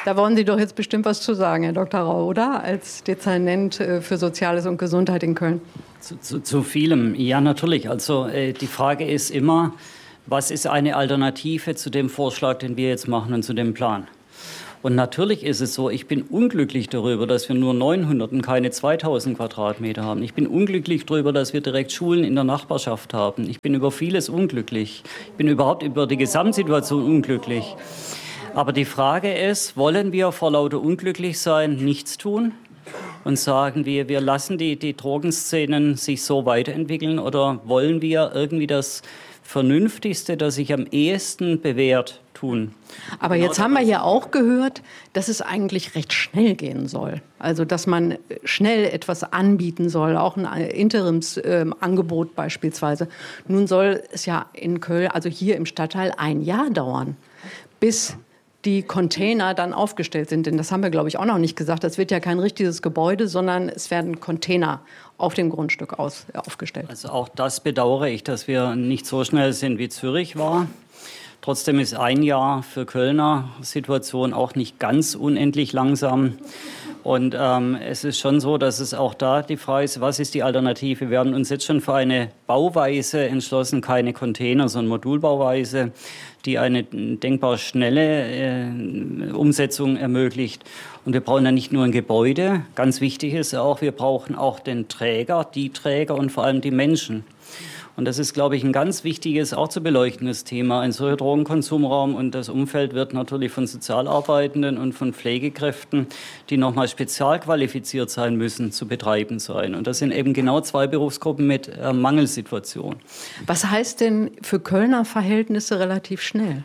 Da wollen Sie doch jetzt bestimmt was zu sagen, Herr Doktor Rau, oder? Als Dezernent für Soziales und Gesundheit in Köln. Zu, zu, zu vielem, ja natürlich. Also äh, die Frage ist immer, was ist eine Alternative zu dem Vorschlag, den wir jetzt machen und zu dem Plan? Und natürlich ist es so, ich bin unglücklich darüber, dass wir nur neunhundert und keine zweitausend Quadratmeter haben. Ich bin unglücklich darüber, dass wir direkt Schulen in der Nachbarschaft haben. Ich bin über vieles unglücklich. Ich bin überhaupt über die Gesamtsituation unglücklich. Aber die Frage ist, wollen wir vor lauter unglücklich sein nichts tun und sagen wir, wir lassen die, die Drogenszenen sich so weiterentwickeln, oder wollen wir irgendwie das Vernünftigste, das sich am ehesten bewährt, tun? Aber jetzt haben wir ja auch gehört, dass es eigentlich recht schnell gehen soll. Also dass man schnell etwas anbieten soll, auch ein Interimsangebot äh, beispielsweise. Nun soll es ja in Köln, also hier im Stadtteil, ein Jahr dauern, bis die Container dann aufgestellt sind. Denn das haben wir, glaube ich, auch noch nicht gesagt. Das wird ja kein richtiges Gebäude, sondern es werden Container auf dem Grundstück aus, äh, aufgestellt. Also auch das bedauere ich, dass wir nicht so schnell sind, wie Zürich war. Trotzdem ist ein Jahr für Kölner Situation auch nicht ganz unendlich langsam. Und ähm, es ist schon so, dass es auch da die Frage ist, was ist die Alternative? Wir haben uns jetzt schon für eine Bauweise entschlossen, keine Container, sondern Modulbauweise, die eine denkbar schnelle äh, Umsetzung ermöglicht. Und wir brauchen ja nicht nur ein Gebäude, ganz wichtig ist auch, wir brauchen auch den Träger, die Träger und vor allem die Menschen. Und das ist, glaube ich, ein ganz wichtiges, auch zu beleuchtendes Thema. Ein solcher Drogenkonsumraum und das Umfeld wird natürlich von Sozialarbeitenden und von Pflegekräften, die nochmal spezialqualifiziert sein müssen, zu betreiben sein. Und das sind eben genau zwei Berufsgruppen mit äh, Mangelsituation. Was heißt denn für Kölner Verhältnisse relativ schnell?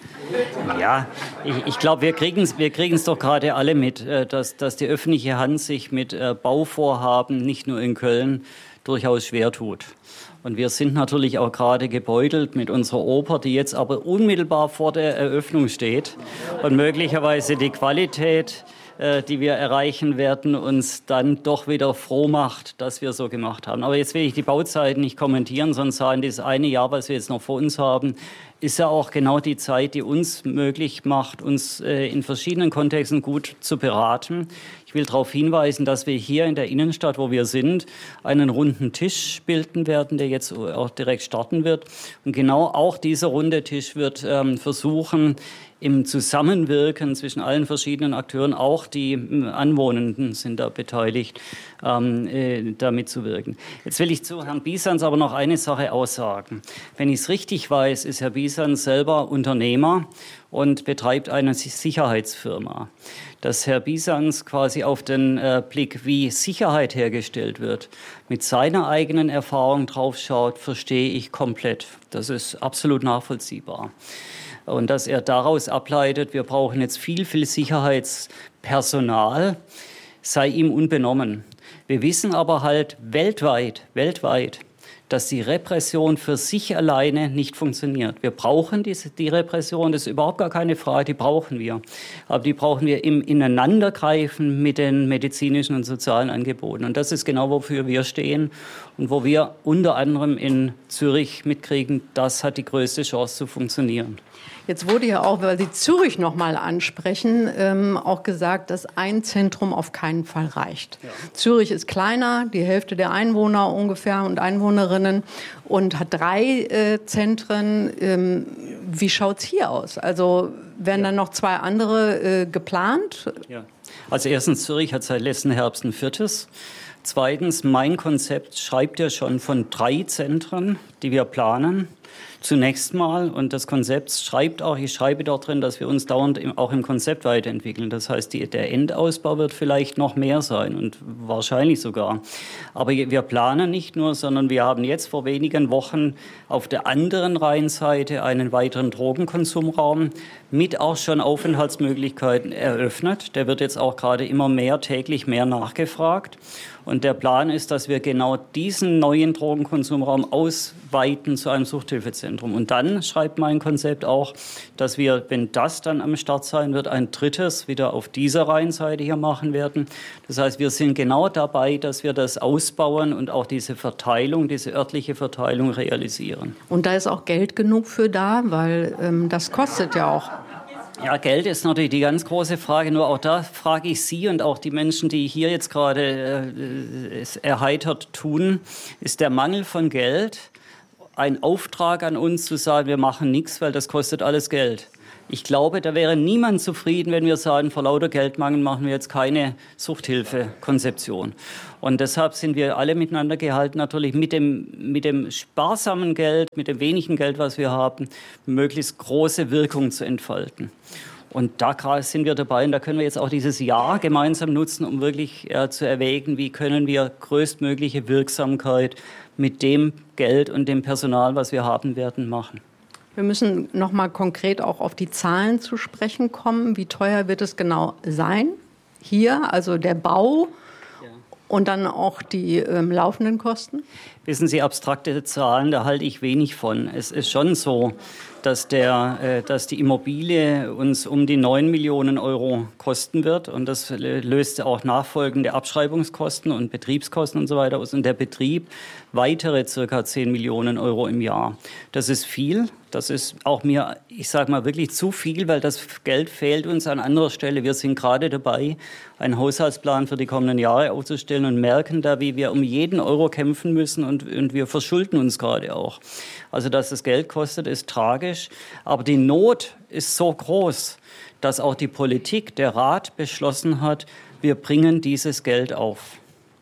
Ja, ich, ich glaube, wir kriegen es wir kriegen's doch gerade alle mit, äh, dass, dass die öffentliche Hand sich mit äh, Bauvorhaben, nicht nur in Köln, durchaus schwer tut. Und wir sind natürlich auch gerade gebeutelt mit unserer Oper, die jetzt aber unmittelbar vor der Eröffnung steht und möglicherweise die Qualität, äh, die wir erreichen werden, uns dann doch wieder froh macht, dass wir so gemacht haben. Aber jetzt will ich die Bauzeiten nicht kommentieren, sondern sagen, das eine Jahr, was wir jetzt noch vor uns haben, ist ja auch genau die Zeit, die uns möglich macht, uns äh, in verschiedenen Kontexten gut zu beraten. Ich will darauf hinweisen, dass wir hier in der Innenstadt, wo wir sind, einen runden Tisch bilden werden, der jetzt auch direkt starten wird. Und genau auch dieser runde Tisch wird ähm, versuchen, im Zusammenwirken zwischen allen verschiedenen Akteuren, auch die Anwohnenden sind da beteiligt, ähm, äh, da mitzuwirken. Jetzt will ich zu Herrn Bisans aber noch eine Sache aussagen. Wenn ich es richtig weiß, ist Herr Bisans selber Unternehmer und betreibt eine Sicherheitsfirma. Dass Herr Bisans quasi auf den äh, Blick, wie Sicherheit hergestellt wird, mit seiner eigenen Erfahrung draufschaut, verstehe ich komplett. Das ist absolut nachvollziehbar. Und dass er daraus ableitet, wir brauchen jetzt viel, viel Sicherheitspersonal, sei ihm unbenommen. Wir wissen aber halt weltweit, weltweit, dass die Repression für sich alleine nicht funktioniert. Wir brauchen diese, die Repression, das ist überhaupt gar keine Frage, die brauchen wir. Aber die brauchen wir im Ineinandergreifen mit den medizinischen und sozialen Angeboten. Und das ist genau, wofür wir stehen und wo wir unter anderem in Zürich mitkriegen, das hat die größte Chance zu funktionieren. Jetzt wurde ja auch, weil Sie Zürich noch mal ansprechen, ähm, auch gesagt, dass ein Zentrum auf keinen Fall reicht. Ja. Zürich ist kleiner, die Hälfte der Einwohner ungefähr und Einwohnerinnen und hat drei äh, Zentren. Ähm, wie schaut's hier aus? Also werden ja. dann noch zwei andere äh, geplant? Ja. Also erstens, Zürich hat seit letzten Herbst ein viertes. Zweitens, mein Konzept schreibt ja schon von drei Zentren, die wir planen. Zunächst mal, und das Konzept schreibt auch, ich schreibe dort drin, dass wir uns dauernd im, auch im Konzept weiterentwickeln. Das heißt, die, der Endausbau wird vielleicht noch mehr sein und wahrscheinlich sogar. Aber wir planen nicht nur, sondern wir haben jetzt vor wenigen Wochen auf der anderen Rheinseite einen weiteren Drogenkonsumraum mit auch schon Aufenthaltsmöglichkeiten eröffnet. Der wird jetzt auch gerade immer mehr, täglich mehr nachgefragt. Und der Plan ist, dass wir genau diesen neuen Drogenkonsumraum ausweiten zu einem Suchthilfezentrum. Und dann schreibt mein Konzept auch, dass wir, wenn das dann am Start sein wird, ein drittes wieder auf dieser Rheinseite hier machen werden. Das heißt, wir sind genau dabei, dass wir das ausbauen und auch diese Verteilung, diese örtliche Verteilung realisieren. Und da ist auch Geld genug für da, weil ähm, das kostet ja auch. Ja, Geld ist natürlich die ganz große Frage. Nur auch da frage ich Sie und auch die Menschen, die hier jetzt gerade äh, es erheitert tun, ist der Mangel von Geld ein Auftrag an uns zu sagen, wir machen nichts, weil das kostet alles Geld. Ich glaube, da wäre niemand zufrieden, wenn wir sagen, vor lauter Geldmangel machen wir jetzt keine Suchthilfekonzeption. Und deshalb sind wir alle miteinander gehalten, natürlich mit dem, mit dem sparsamen Geld, mit dem wenigen Geld, was wir haben, möglichst große Wirkung zu entfalten. Und da sind wir dabei und da können wir jetzt auch dieses Jahr gemeinsam nutzen, um wirklich äh, zu erwägen, wie können wir größtmögliche Wirksamkeit mit dem Geld und dem Personal, was wir haben werden, machen. Wir müssen noch mal konkret auch auf die Zahlen zu sprechen kommen. Wie teuer wird es genau sein? Hier, also der Bau ja. und dann auch die ähm, laufenden Kosten? Wissen Sie, abstrakte Zahlen, da halte ich wenig von. Es ist schon so, dass, der, äh, dass die Immobilie uns um die neun Millionen Euro kosten wird. Und das löst auch nachfolgende Abschreibungskosten und Betriebskosten und so weiter aus. Und der Betrieb weitere circa zehn Millionen Euro im Jahr. Das ist viel. Das ist auch mir, ich sage mal, wirklich zu viel, weil das Geld fehlt uns an anderer Stelle. Wir sind gerade dabei, einen Haushaltsplan für die kommenden Jahre aufzustellen und merken da, wie wir um jeden Euro kämpfen müssen und, und wir verschulden uns gerade auch. Also, dass das Geld kostet, ist tragisch. Aber die Not ist so groß, dass auch die Politik, der Rat beschlossen hat, wir bringen dieses Geld auf.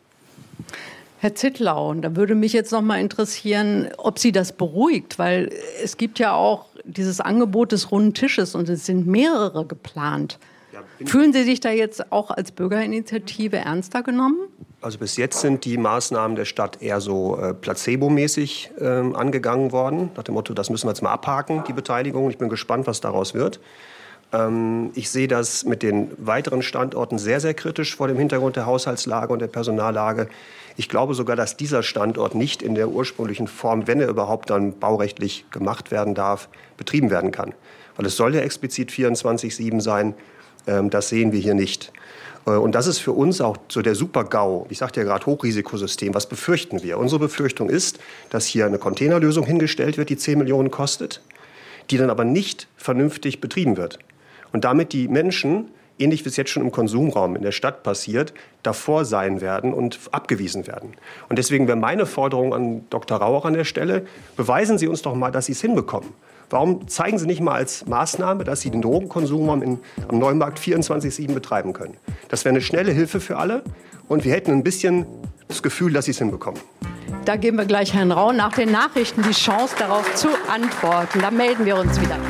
Herr Zittlau, da würde mich jetzt noch mal interessieren, ob Sie das beruhigt, weil es gibt ja auch dieses Angebot des runden Tisches und es sind mehrere geplant. Ja, fühlen Sie sich da jetzt auch als Bürgerinitiative ernster genommen? Also bis jetzt sind die Maßnahmen der Stadt eher so äh, placebomäßig äh, angegangen worden, nach dem Motto, das müssen wir jetzt mal abhaken, die Beteiligung. Ich bin gespannt, was daraus wird. Ähm, ich sehe das mit den weiteren Standorten sehr, sehr kritisch vor dem Hintergrund der Haushaltslage und der Personallage. Ich glaube sogar, dass dieser Standort nicht in der ursprünglichen Form, wenn er überhaupt dann baurechtlich gemacht werden darf, betrieben werden kann. Weil es soll ja explizit vierundzwanzig sieben sein. Ähm, das sehen wir hier nicht. Äh, und das ist für uns auch so der Super-GAU. Ich sagte ja gerade Hochrisikosystem. Was befürchten wir? Unsere Befürchtung ist, dass hier eine Containerlösung hingestellt wird, die zehn Millionen kostet, die dann aber nicht vernünftig betrieben wird. Und damit die Menschen, ähnlich wie es jetzt schon im Konsumraum in der Stadt passiert, davor sein werden und abgewiesen werden. Und deswegen wäre meine Forderung an Doktor Rauch an der Stelle, beweisen Sie uns doch mal, dass Sie es hinbekommen. Warum zeigen Sie nicht mal als Maßnahme, dass Sie den Drogenkonsumraum in, am Neumarkt vierundzwanzig sieben betreiben können? Das wäre eine schnelle Hilfe für alle und wir hätten ein bisschen das Gefühl, dass Sie es hinbekommen. Da geben wir gleich Herrn Rau nach den Nachrichten die Chance, darauf zu antworten. Da melden wir uns wieder.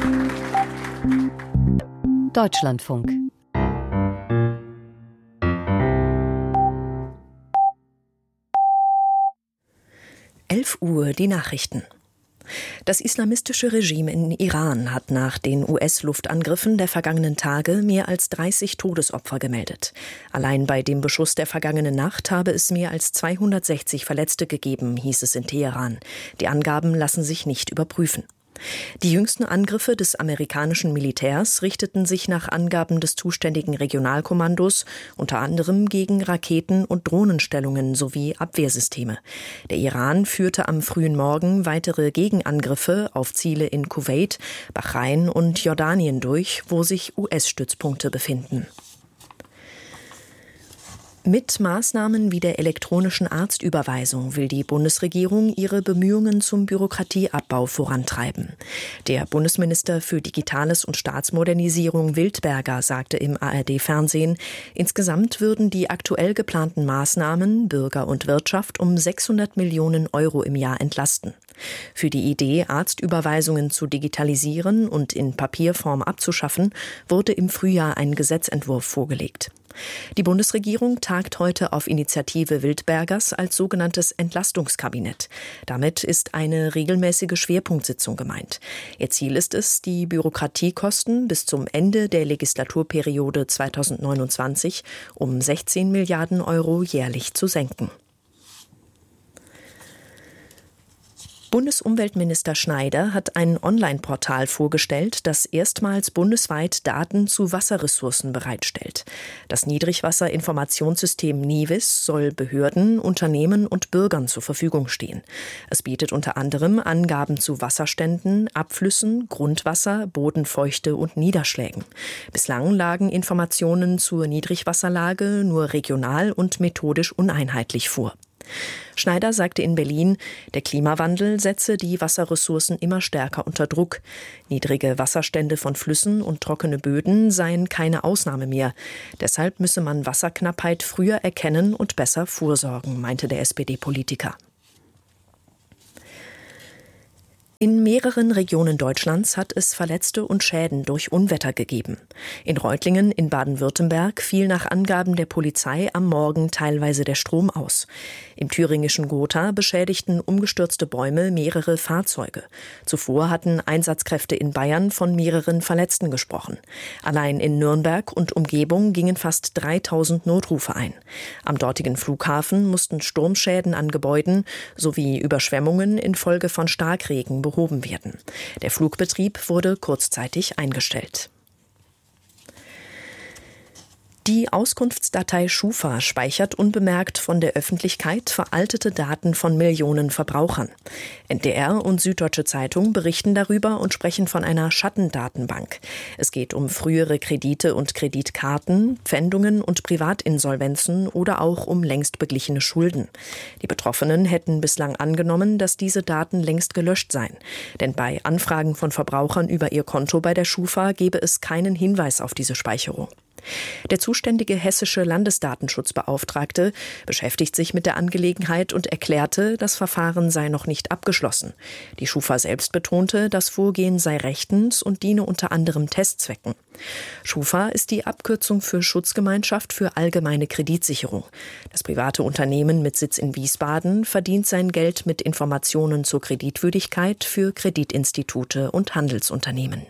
Deutschlandfunk. elf Uhr die Nachrichten. Das islamistische Regime in Iran hat nach den U S-Luftangriffen der vergangenen Tage mehr als dreißig Todesopfer gemeldet. Allein bei dem Beschuss der vergangenen Nacht habe es mehr als zweihundertsechzig Verletzte gegeben, hieß es in Teheran. Die Angaben lassen sich nicht überprüfen. Die jüngsten Angriffe des amerikanischen Militärs richteten sich nach Angaben des zuständigen Regionalkommandos unter anderem gegen Raketen- und Drohnenstellungen sowie Abwehrsysteme. Der Iran führte am frühen Morgen weitere Gegenangriffe auf Ziele in Kuwait, Bahrain und Jordanien durch, wo sich U S-Stützpunkte befinden. Mit Maßnahmen wie der elektronischen Arztüberweisung will die Bundesregierung ihre Bemühungen zum Bürokratieabbau vorantreiben. Der Bundesminister für Digitales und Staatsmodernisierung Wildberger sagte im A R D-Fernsehen, insgesamt würden die aktuell geplanten Maßnahmen Bürger und Wirtschaft um sechshundert Millionen Euro im Jahr entlasten. Für die Idee, Arztüberweisungen zu digitalisieren und in Papierform abzuschaffen, wurde im Frühjahr ein Gesetzentwurf vorgelegt. Die Bundesregierung tagt heute auf Initiative Wildbergers als sogenanntes Entlastungskabinett. Damit ist eine regelmäßige Schwerpunktsitzung gemeint. Ihr Ziel ist es, die Bürokratiekosten bis zum Ende der Legislaturperiode zweitausendneunundzwanzig um sechzehn Milliarden Euro jährlich zu senken. Bundesumweltminister Schneider hat ein Online-Portal vorgestellt, das erstmals bundesweit Daten zu Wasserressourcen bereitstellt. Das Niedrigwasserinformationssystem NIWIS soll Behörden, Unternehmen und Bürgern zur Verfügung stehen. Es bietet unter anderem Angaben zu Wasserständen, Abflüssen, Grundwasser, Bodenfeuchte und Niederschlägen. Bislang lagen Informationen zur Niedrigwasserlage nur regional und methodisch uneinheitlich vor. Schneider sagte in Berlin, der Klimawandel setze die Wasserressourcen immer stärker unter Druck. Niedrige Wasserstände von Flüssen und trockene Böden seien keine Ausnahme mehr. Deshalb müsse man Wasserknappheit früher erkennen und besser vorsorgen, meinte der S P D-Politiker. In mehreren Regionen Deutschlands hat es Verletzte und Schäden durch Unwetter gegeben. In Reutlingen in Baden-Württemberg fiel nach Angaben der Polizei am Morgen teilweise der Strom aus. Im thüringischen Gotha beschädigten umgestürzte Bäume mehrere Fahrzeuge. Zuvor hatten Einsatzkräfte in Bayern von mehreren Verletzten gesprochen. Allein in Nürnberg und Umgebung gingen fast dreitausend Notrufe ein. Am dortigen Flughafen mussten Sturmschäden an Gebäuden sowie Überschwemmungen infolge von Starkregen behoben werden. Der Flugbetrieb wurde kurzzeitig eingestellt. Die Auskunftsdatei Schufa speichert unbemerkt von der Öffentlichkeit veraltete Daten von Millionen Verbrauchern. N D R und Süddeutsche Zeitung berichten darüber und sprechen von einer Schattendatenbank. Es geht um frühere Kredite und Kreditkarten, Pfändungen und Privatinsolvenzen oder auch um längst beglichene Schulden. Die Betroffenen hätten bislang angenommen, dass diese Daten längst gelöscht seien. Denn bei Anfragen von Verbrauchern über ihr Konto bei der Schufa gebe es keinen Hinweis auf diese Speicherung. Der zuständige hessische Landesdatenschutzbeauftragte beschäftigt sich mit der Angelegenheit und erklärte, das Verfahren sei noch nicht abgeschlossen. Die Schufa selbst betonte, das Vorgehen sei rechtens und diene unter anderem Testzwecken. Schufa ist die Abkürzung für Schutzgemeinschaft für allgemeine Kreditsicherung. Das private Unternehmen mit Sitz in Wiesbaden verdient sein Geld mit Informationen zur Kreditwürdigkeit für Kreditinstitute und Handelsunternehmen.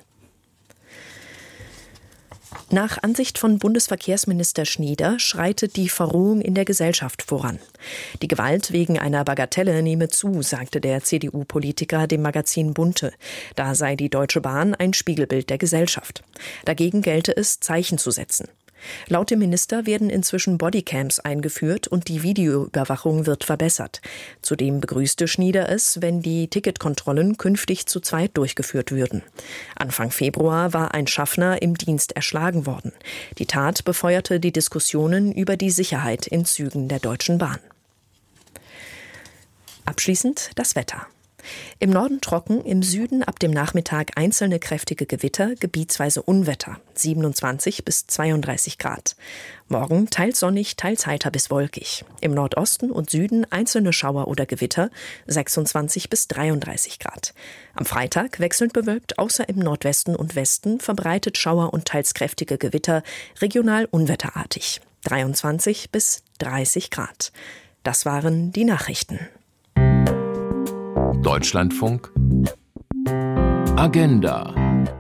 Nach Ansicht von Bundesverkehrsminister Schnieder schreitet die Verrohung in der Gesellschaft voran. Die Gewalt wegen einer Bagatelle nehme zu, sagte der C D U-Politiker dem Magazin Bunte. Da sei die Deutsche Bahn ein Spiegelbild der Gesellschaft. Dagegen gelte es, Zeichen zu setzen. Laut dem Minister werden inzwischen Bodycams eingeführt und die Videoüberwachung wird verbessert. Zudem begrüßte Schnieder es, wenn die Ticketkontrollen künftig zu zweit durchgeführt würden. Anfang Februar war ein Schaffner im Dienst erschlagen worden. Die Tat befeuerte die Diskussionen über die Sicherheit in Zügen der Deutschen Bahn. Abschließend das Wetter. Im Norden trocken, im Süden ab dem Nachmittag einzelne kräftige Gewitter, gebietsweise Unwetter, siebenundzwanzig bis zweiunddreißig Grad. Morgen teils sonnig, teils heiter bis wolkig. Im Nordosten und Süden einzelne Schauer oder Gewitter, sechsundzwanzig bis dreiunddreißig Grad. Am Freitag wechselnd bewölkt, außer im Nordwesten und Westen, verbreitet Schauer und teils kräftige Gewitter, regional unwetterartig, dreiundzwanzig bis dreißig Grad. Das waren die Nachrichten. Deutschlandfunk Agenda.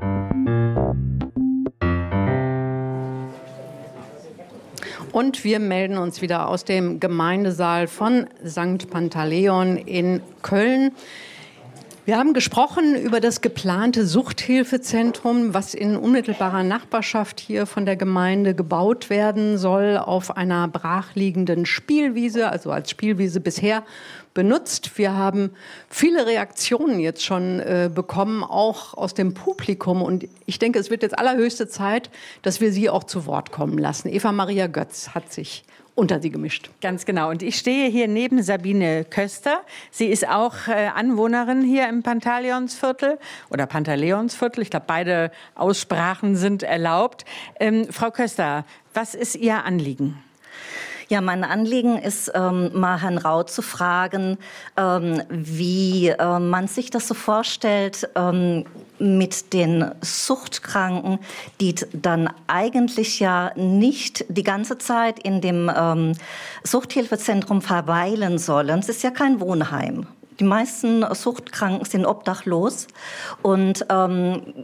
Und wir melden uns wieder aus dem Gemeindesaal von Sankt Pantaleon in Köln. Wir haben gesprochen über das geplante Suchthilfezentrum, was in unmittelbarer Nachbarschaft hier von der Gemeinde gebaut werden soll, auf einer brachliegenden Spielwiese, also als Spielwiese bisher benutzt. Wir haben viele Reaktionen jetzt schon äh, bekommen, auch aus dem Publikum. Und ich denke, es wird jetzt allerhöchste Zeit, dass wir Sie auch zu Wort kommen lassen. Eva Maria Götz hat sich unter sie gemischt. Ganz genau. Und ich stehe hier neben Sabine Köster. Sie ist auch äh, Anwohnerin hier im Pantaleonsviertel oder Pantaleonsviertel. Ich glaube, beide Aussprachen sind erlaubt. Ähm, Frau Köster, was ist Ihr Anliegen? Ja, mein Anliegen ist, ähm, mal Herrn Rau zu fragen, ähm, wie äh, man sich das so vorstellt ähm, mit den Suchtkranken, die dann eigentlich ja nicht die ganze Zeit in dem ähm, Suchthilfezentrum verweilen sollen. Es ist ja kein Wohnheim. Die meisten Suchtkranken sind obdachlos und ähm,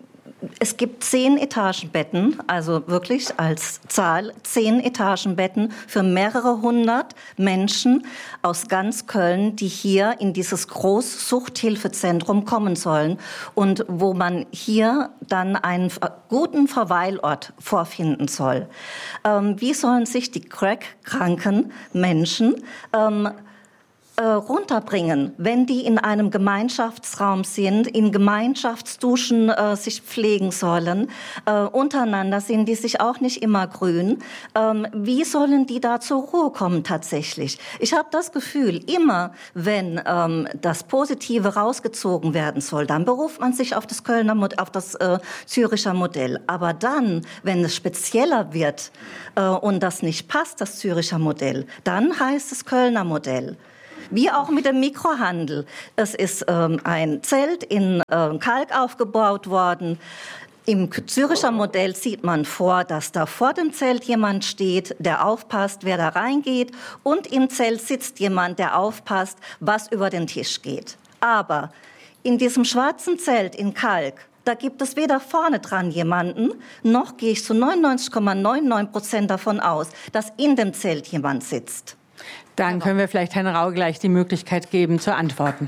es gibt zehn Etagenbetten, also wirklich als Zahl zehn Etagenbetten für mehrere hundert Menschen aus ganz Köln, die hier in dieses Großsuchthilfezentrum kommen sollen und wo man hier dann einen guten Verweilort vorfinden soll. Ähm, wie sollen sich die crack-kranken Menschen ähm, Äh, runterbringen, wenn die in einem Gemeinschaftsraum sind, in Gemeinschaftsduschen äh, sich pflegen sollen. Äh, untereinander sind die sich auch nicht immer grün. Ähm, wie sollen die da zur Ruhe kommen tatsächlich? Ich habe das Gefühl, immer wenn ähm, das Positive rausgezogen werden soll, dann beruft man sich auf das Kölner, auf das äh, Züricher Modell. Aber dann, wenn es spezieller wird äh, und das nicht passt, das Züricher Modell, dann heißt es Kölner Modell. Wie auch mit dem Mikrohandel. Es ist ähm, ein Zelt in äh, Kalk aufgebaut worden. Im Züricher Modell sieht man vor, dass da vor dem Zelt jemand steht, der aufpasst, wer da reingeht. Und im Zelt sitzt jemand, der aufpasst, was über den Tisch geht. Aber in diesem schwarzen Zelt in Kalk, da gibt es weder vorne dran jemanden, noch gehe ich zu neunundneunzig Komma neunundneunzig Prozent davon aus, dass in dem Zelt jemand sitzt. Dann können wir vielleicht Herrn Rau gleich die Möglichkeit geben, zu antworten.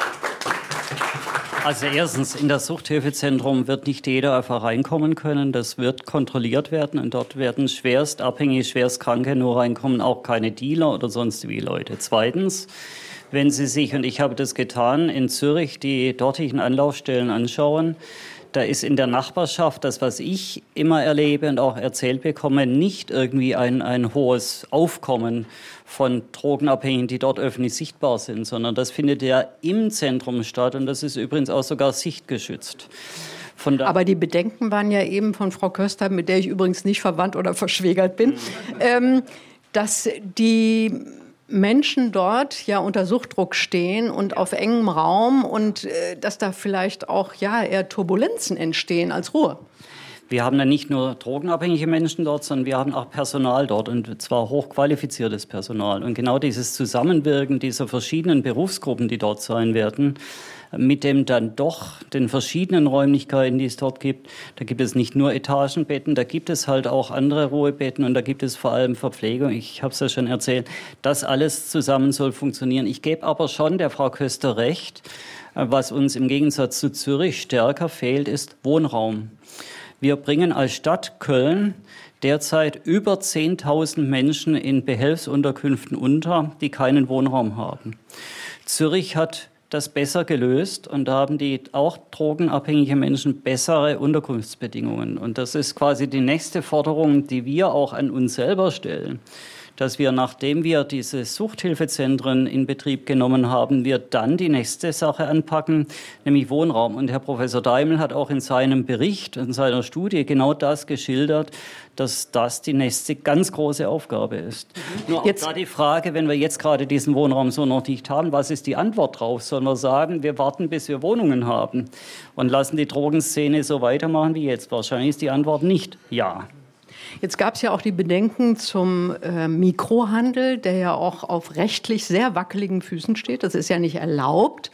Also erstens, in das Suchthilfezentrum wird nicht jeder einfach reinkommen können. Das wird kontrolliert werden und dort werden schwerst abhängige, schwerst Kranke nur reinkommen, auch keine Dealer oder sonstige Leute. Zweitens, wenn Sie sich, und ich habe das getan, in Zürich die dortigen Anlaufstellen anschauen, da ist in der Nachbarschaft das, was ich immer erlebe und auch erzählt bekomme, nicht irgendwie ein, ein hohes Aufkommen von Drogenabhängigen, die dort öffentlich sichtbar sind, sondern das findet ja im Zentrum statt und das ist übrigens auch sogar sichtgeschützt. Von da Aber die Bedenken waren ja eben von Frau Köster, mit der ich übrigens nicht verwandt oder verschwägert bin, ähm, dass die Menschen dort ja unter Suchtdruck stehen und auf engem Raum und äh, dass da vielleicht auch ja eher Turbulenzen entstehen als Ruhe. Wir haben ja nicht nur drogenabhängige Menschen dort, sondern wir haben auch Personal dort und zwar hochqualifiziertes Personal. Und genau dieses Zusammenwirken dieser verschiedenen Berufsgruppen, die dort sein werden, mit dem dann doch den verschiedenen Räumlichkeiten, die es dort gibt. Da gibt es nicht nur Etagenbetten, da gibt es halt auch andere Ruhebetten und da gibt es vor allem Verpflegung. Ich habe es ja schon erzählt, das alles zusammen soll funktionieren. Ich gebe aber schon der Frau Köster recht, was uns im Gegensatz zu Zürich stärker fehlt, ist Wohnraum. Wir bringen als Stadt Köln derzeit über zehntausend Menschen in Behelfsunterkünften unter, die keinen Wohnraum haben. Zürich hat das besser gelöst und da haben die auch drogenabhängige Menschen bessere Unterkunftsbedingungen. Und das ist quasi die nächste Forderung, die wir auch an uns selber stellen, dass wir, nachdem wir diese Suchthilfezentren in Betrieb genommen haben, wir dann die nächste Sache anpacken, nämlich Wohnraum. Und Herr Professor Daimel hat auch in seinem Bericht, in seiner Studie genau das geschildert, dass das die nächste ganz große Aufgabe ist. Mhm. Nur jetzt da die Frage, wenn wir jetzt gerade diesen Wohnraum so noch nicht haben, was ist die Antwort drauf? Sollen wir sagen, wir warten, bis wir Wohnungen haben und lassen die Drogenszene so weitermachen wie jetzt? Wahrscheinlich ist die Antwort nicht ja. Jetzt gab es ja auch die Bedenken zum äh, Mikrohandel, der ja auch auf rechtlich sehr wackeligen Füßen steht. Das ist ja nicht erlaubt.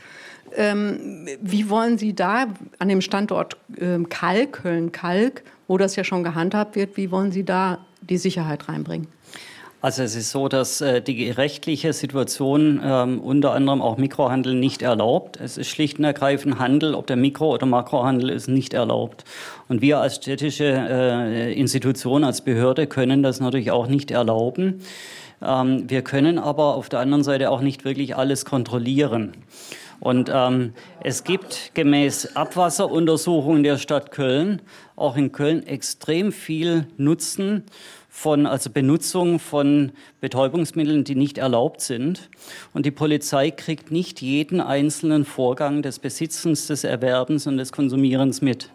Ähm, wie wollen Sie da an dem Standort äh, Kalk, Köln-Kalk, wo das ja schon gehandhabt wird, wie wollen Sie da die Sicherheit reinbringen? Also es ist so, dass äh, die rechtliche Situation ähm, unter anderem auch Mikrohandel nicht erlaubt. Es ist schlicht und ergreifend Handel, ob der Mikro- oder Makrohandel ist nicht erlaubt. Und wir als städtische äh, Institution, als Behörde können das natürlich auch nicht erlauben. Ähm, wir können aber auf der anderen Seite auch nicht wirklich alles kontrollieren. Und ähm, es gibt gemäß Abwasseruntersuchungen der Stadt Köln auch in Köln extrem viel Nutzen von, also Benutzung von Betäubungsmitteln, die nicht erlaubt sind. Und die Polizei kriegt nicht jeden einzelnen Vorgang des Besitzens, des Erwerbens und des Konsumierens mit.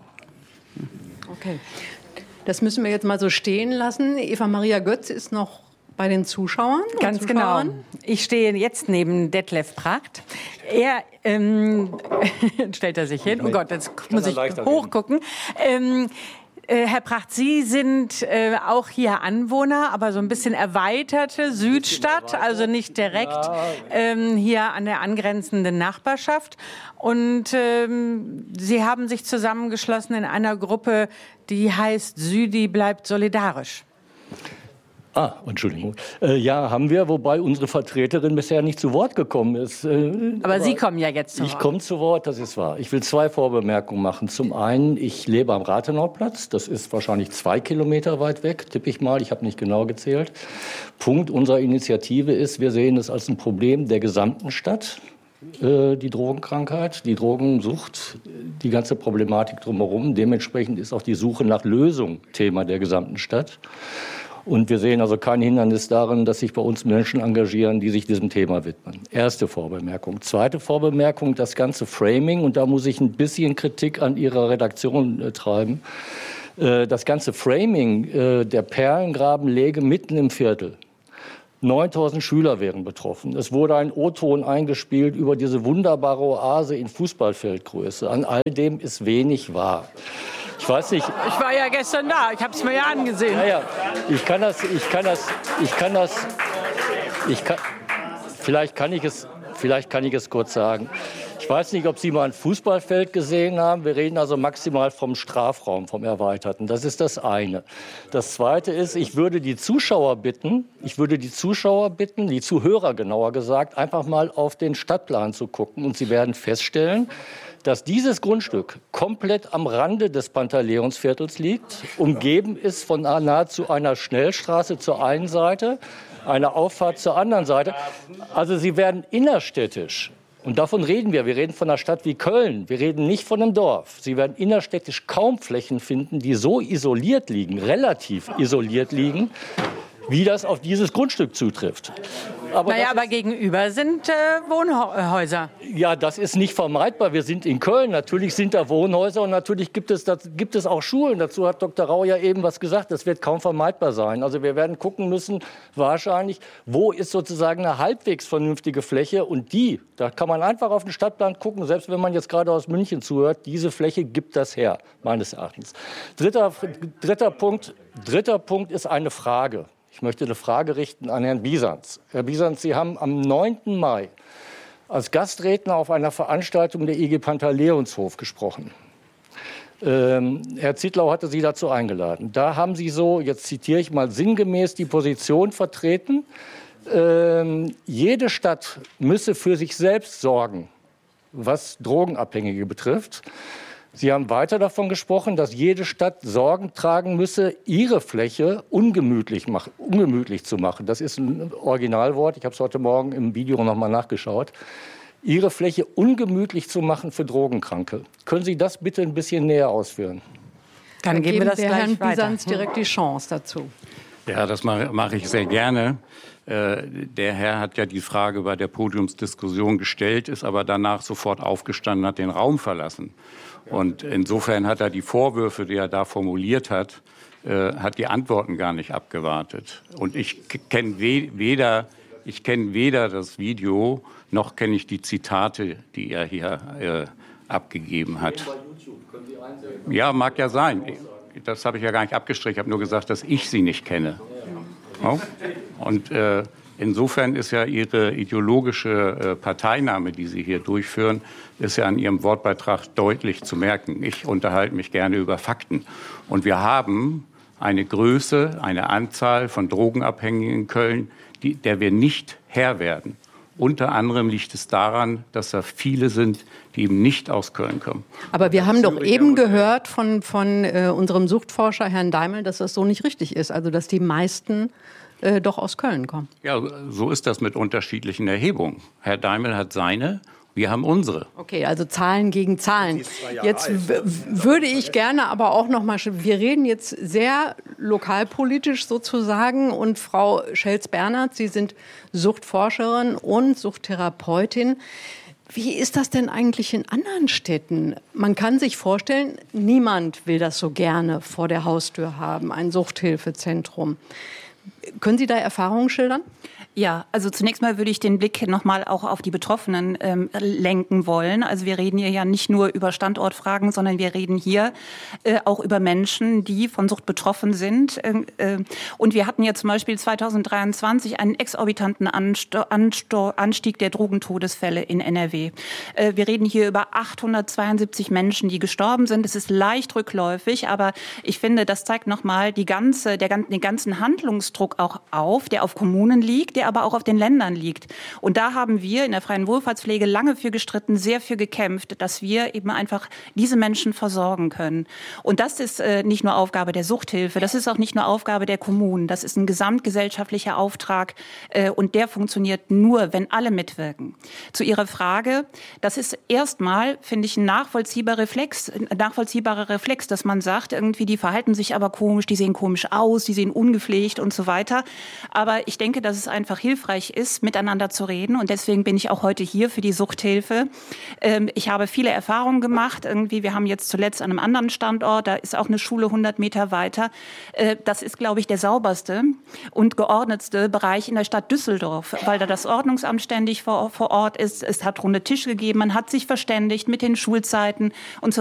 Okay, das müssen wir jetzt mal so stehen lassen. Eva Maria Götz ist noch bei den Zuschauern. Ganz Zuschauern. genau. Ich stehe jetzt neben Detlef Pracht. Er ähm, stellt er sich hin. Oh Gott, jetzt muss ich hochgucken. Ähm, Äh, Herr Pracht, Sie sind äh, auch hier Anwohner, aber so ein bisschen erweiterte Südstadt, also nicht direkt ähm, hier an der angrenzenden Nachbarschaft. Und ähm, Sie haben sich zusammengeschlossen in einer Gruppe, die heißt Südi bleibt solidarisch. Ah, Entschuldigung. Äh, ja, haben wir, wobei unsere Vertreterin bisher nicht zu Wort gekommen ist. Äh, aber, aber Sie kommen ja jetzt zu Wort. Ich komme zu Wort, das ist wahr. Ich will zwei Vorbemerkungen machen. Zum einen, ich lebe am Rathenauplatz. Das ist wahrscheinlich zwei Kilometer weit weg, tippe ich mal. Ich habe nicht genau gezählt. Punkt unserer Initiative ist, wir sehen es als ein Problem der gesamten Stadt. Die Drogenkrankheit, die Drogensucht, die ganze Problematik drumherum. Dementsprechend ist auch die Suche nach Lösung Thema der gesamten Stadt. Und wir sehen also kein Hindernis darin, dass sich bei uns Menschen engagieren, die sich diesem Thema widmen. Erste Vorbemerkung. Zweite Vorbemerkung, das ganze Framing, und da muss ich ein bisschen Kritik an Ihrer Redaktion äh, treiben. Äh, das ganze Framing äh, der Perlengrabenlege mitten im Viertel. neuntausend Schüler wären betroffen. Es wurde ein O-Ton eingespielt über diese wunderbare Oase in Fußballfeldgröße. An all dem ist wenig wahr. Ich weiß nicht. Ich war ja gestern da. Ich habe es mir ja angesehen. Ja, ja. Ich kann das. Ich kann das. Ich kann das. Ich kann. Vielleicht kann ich es. Vielleicht kann ich es kurz sagen. Ich weiß nicht, ob Sie mal ein Fußballfeld gesehen haben. Wir reden also maximal vom Strafraum, vom Erweiterten. Das ist das eine. Das zweite ist, ich würde die Zuschauer bitten, ich würde die Zuschauer bitten, die Zuhörer genauer gesagt, einfach mal auf den Stadtplan zu gucken. Und Sie werden feststellen, dass dieses Grundstück komplett am Rande des Pantaleonsviertels liegt, umgeben ist von nahezu einer Schnellstraße zur einen Seite, einer Auffahrt zur anderen Seite. Also Sie werden innerstädtisch, und davon reden wir, wir reden von einer Stadt wie Köln, wir reden nicht von einem Dorf. Sie werden innerstädtisch kaum Flächen finden, die so isoliert liegen, relativ isoliert liegen, wie das auf dieses Grundstück zutrifft. Aber naja, aber gegenüber sind äh, Wohnhäuser. Ja, das ist nicht vermeidbar. Wir sind in Köln. Natürlich sind da Wohnhäuser und natürlich gibt es, das, gibt es auch Schulen. Dazu hat Doktor Rau ja eben was gesagt. Das wird kaum vermeidbar sein. Also wir werden gucken müssen, wahrscheinlich, wo ist sozusagen eine halbwegs vernünftige Fläche. Und die, da kann man einfach auf den Stadtplan gucken, selbst wenn man jetzt gerade aus München zuhört, diese Fläche gibt das her, meines Erachtens. Dritter, dritter Punkt, dritter Punkt ist eine Frage. Ich möchte eine Frage richten an Herrn Bisanz. Herr Bisanz, Sie haben am neunten Mai als Gastredner auf einer Veranstaltung der I G Pantaleonshof gesprochen. Ähm, Herr Zittlau hatte Sie dazu eingeladen. Da haben Sie so, jetzt zitiere ich mal sinngemäß, die Position vertreten, ähm, jede Stadt müsse für sich selbst sorgen, was Drogenabhängige betrifft. Sie haben weiter davon gesprochen, dass jede Stadt Sorgen tragen müsse, ihre Fläche ungemütlich, mach, ungemütlich zu machen. Das ist ein Originalwort. Ich habe es heute Morgen im Video noch mal nachgeschaut. Ihre Fläche ungemütlich zu machen für Drogenkranke. Können Sie das bitte ein bisschen näher ausführen? Dann geben wir das gleich Herrn Bisanz direkt die Chance dazu. Ja, das mache, mache ich sehr gerne. Äh, der Herr hat ja die Frage bei der Podiumsdiskussion gestellt, ist aber danach sofort aufgestanden, hat den Raum verlassen. Und insofern hat er die Vorwürfe, die er da formuliert hat, äh, hat die Antworten gar nicht abgewartet. Und ich kenne we- weder, ich kenne weder das Video, noch kenne ich die Zitate, die er hier äh, abgegeben hat. Ja, mag ja sein. Das habe ich ja gar nicht abgestrichen. Ich habe nur gesagt, dass ich sie nicht kenne. Ja? Und äh, insofern ist ja Ihre ideologische äh, Parteinahme, die Sie hier durchführen, ist ja an Ihrem Wortbeitrag deutlich zu merken. Ich unterhalte mich gerne über Fakten. Und wir haben eine Größe, eine Anzahl von Drogenabhängigen in Köln, die, der wir nicht Herr werden. Unter anderem liegt es daran, dass da viele sind, die eben nicht aus Köln kommen. Aber wir haben doch eben gehört von, von äh, unserem Suchtforscher Herrn Daimel, dass das so nicht richtig ist. Also dass die meisten äh, doch aus Köln kommen. Ja, so ist das mit unterschiedlichen Erhebungen. Herr Daimel hat seine, wir haben unsere. Okay, also Zahlen gegen Zahlen. Jetzt w- würde ich gerne aber auch noch mal, wir reden jetzt sehr lokalpolitisch sozusagen, und Frau Schelz-Bernhardt, Sie sind Suchtforscherin und Suchttherapeutin. Wie ist das denn eigentlich in anderen Städten? Man kann sich vorstellen, niemand will das so gerne vor der Haustür haben, ein Suchthilfezentrum. Können Sie da Erfahrungen schildern? Ja, also zunächst mal würde ich den Blick nochmal auch auf die Betroffenen ähm, lenken wollen. Also wir reden hier ja nicht nur über Standortfragen, sondern wir reden hier äh, auch über Menschen, die von Sucht betroffen sind. Äh, äh, und wir hatten ja zum Beispiel zweitausenddreiundzwanzig einen exorbitanten Ansto- Ansto- Anstieg der Drogentodesfälle in N R W. Äh, wir reden hier über achthundertzweiundsiebzig Menschen, die gestorben sind. Es ist leicht rückläufig, aber ich finde, das zeigt nochmal die ganze, der, den ganzen Handlungsdruck auch auf, der auf Kommunen liegt, der aber auch auf den Ländern liegt. Und da haben wir in der freien Wohlfahrtspflege lange für gestritten, sehr für gekämpft, dass wir eben einfach diese Menschen versorgen können. Und das ist äh, nicht nur Aufgabe der Suchthilfe, das ist auch nicht nur Aufgabe der Kommunen, das ist ein gesamtgesellschaftlicher Auftrag äh, und der funktioniert nur, wenn alle mitwirken. Zu Ihrer Frage, das ist erstmal, finde ich, ein nachvollziehbarer Reflex, ein nachvollziehbarer Reflex, dass man sagt, irgendwie die verhalten sich aber komisch, die sehen komisch aus, die sehen ungepflegt und so weiter. Aber ich denke, dass es einfach hilfreich ist, miteinander zu reden. Und deswegen bin ich auch heute hier für die Suchthilfe. Ähm, ich habe viele Erfahrungen gemacht. Irgendwie, wir haben jetzt zuletzt an einem anderen Standort, da ist auch eine Schule hundert Meter weiter. Äh, das ist, glaube ich, der sauberste und geordnetste Bereich in der Stadt Düsseldorf, weil da das Ordnungsamt ständig vor, vor Ort ist. Es hat runde Tische gegeben, man hat sich verständigt mit den Schulzeiten und so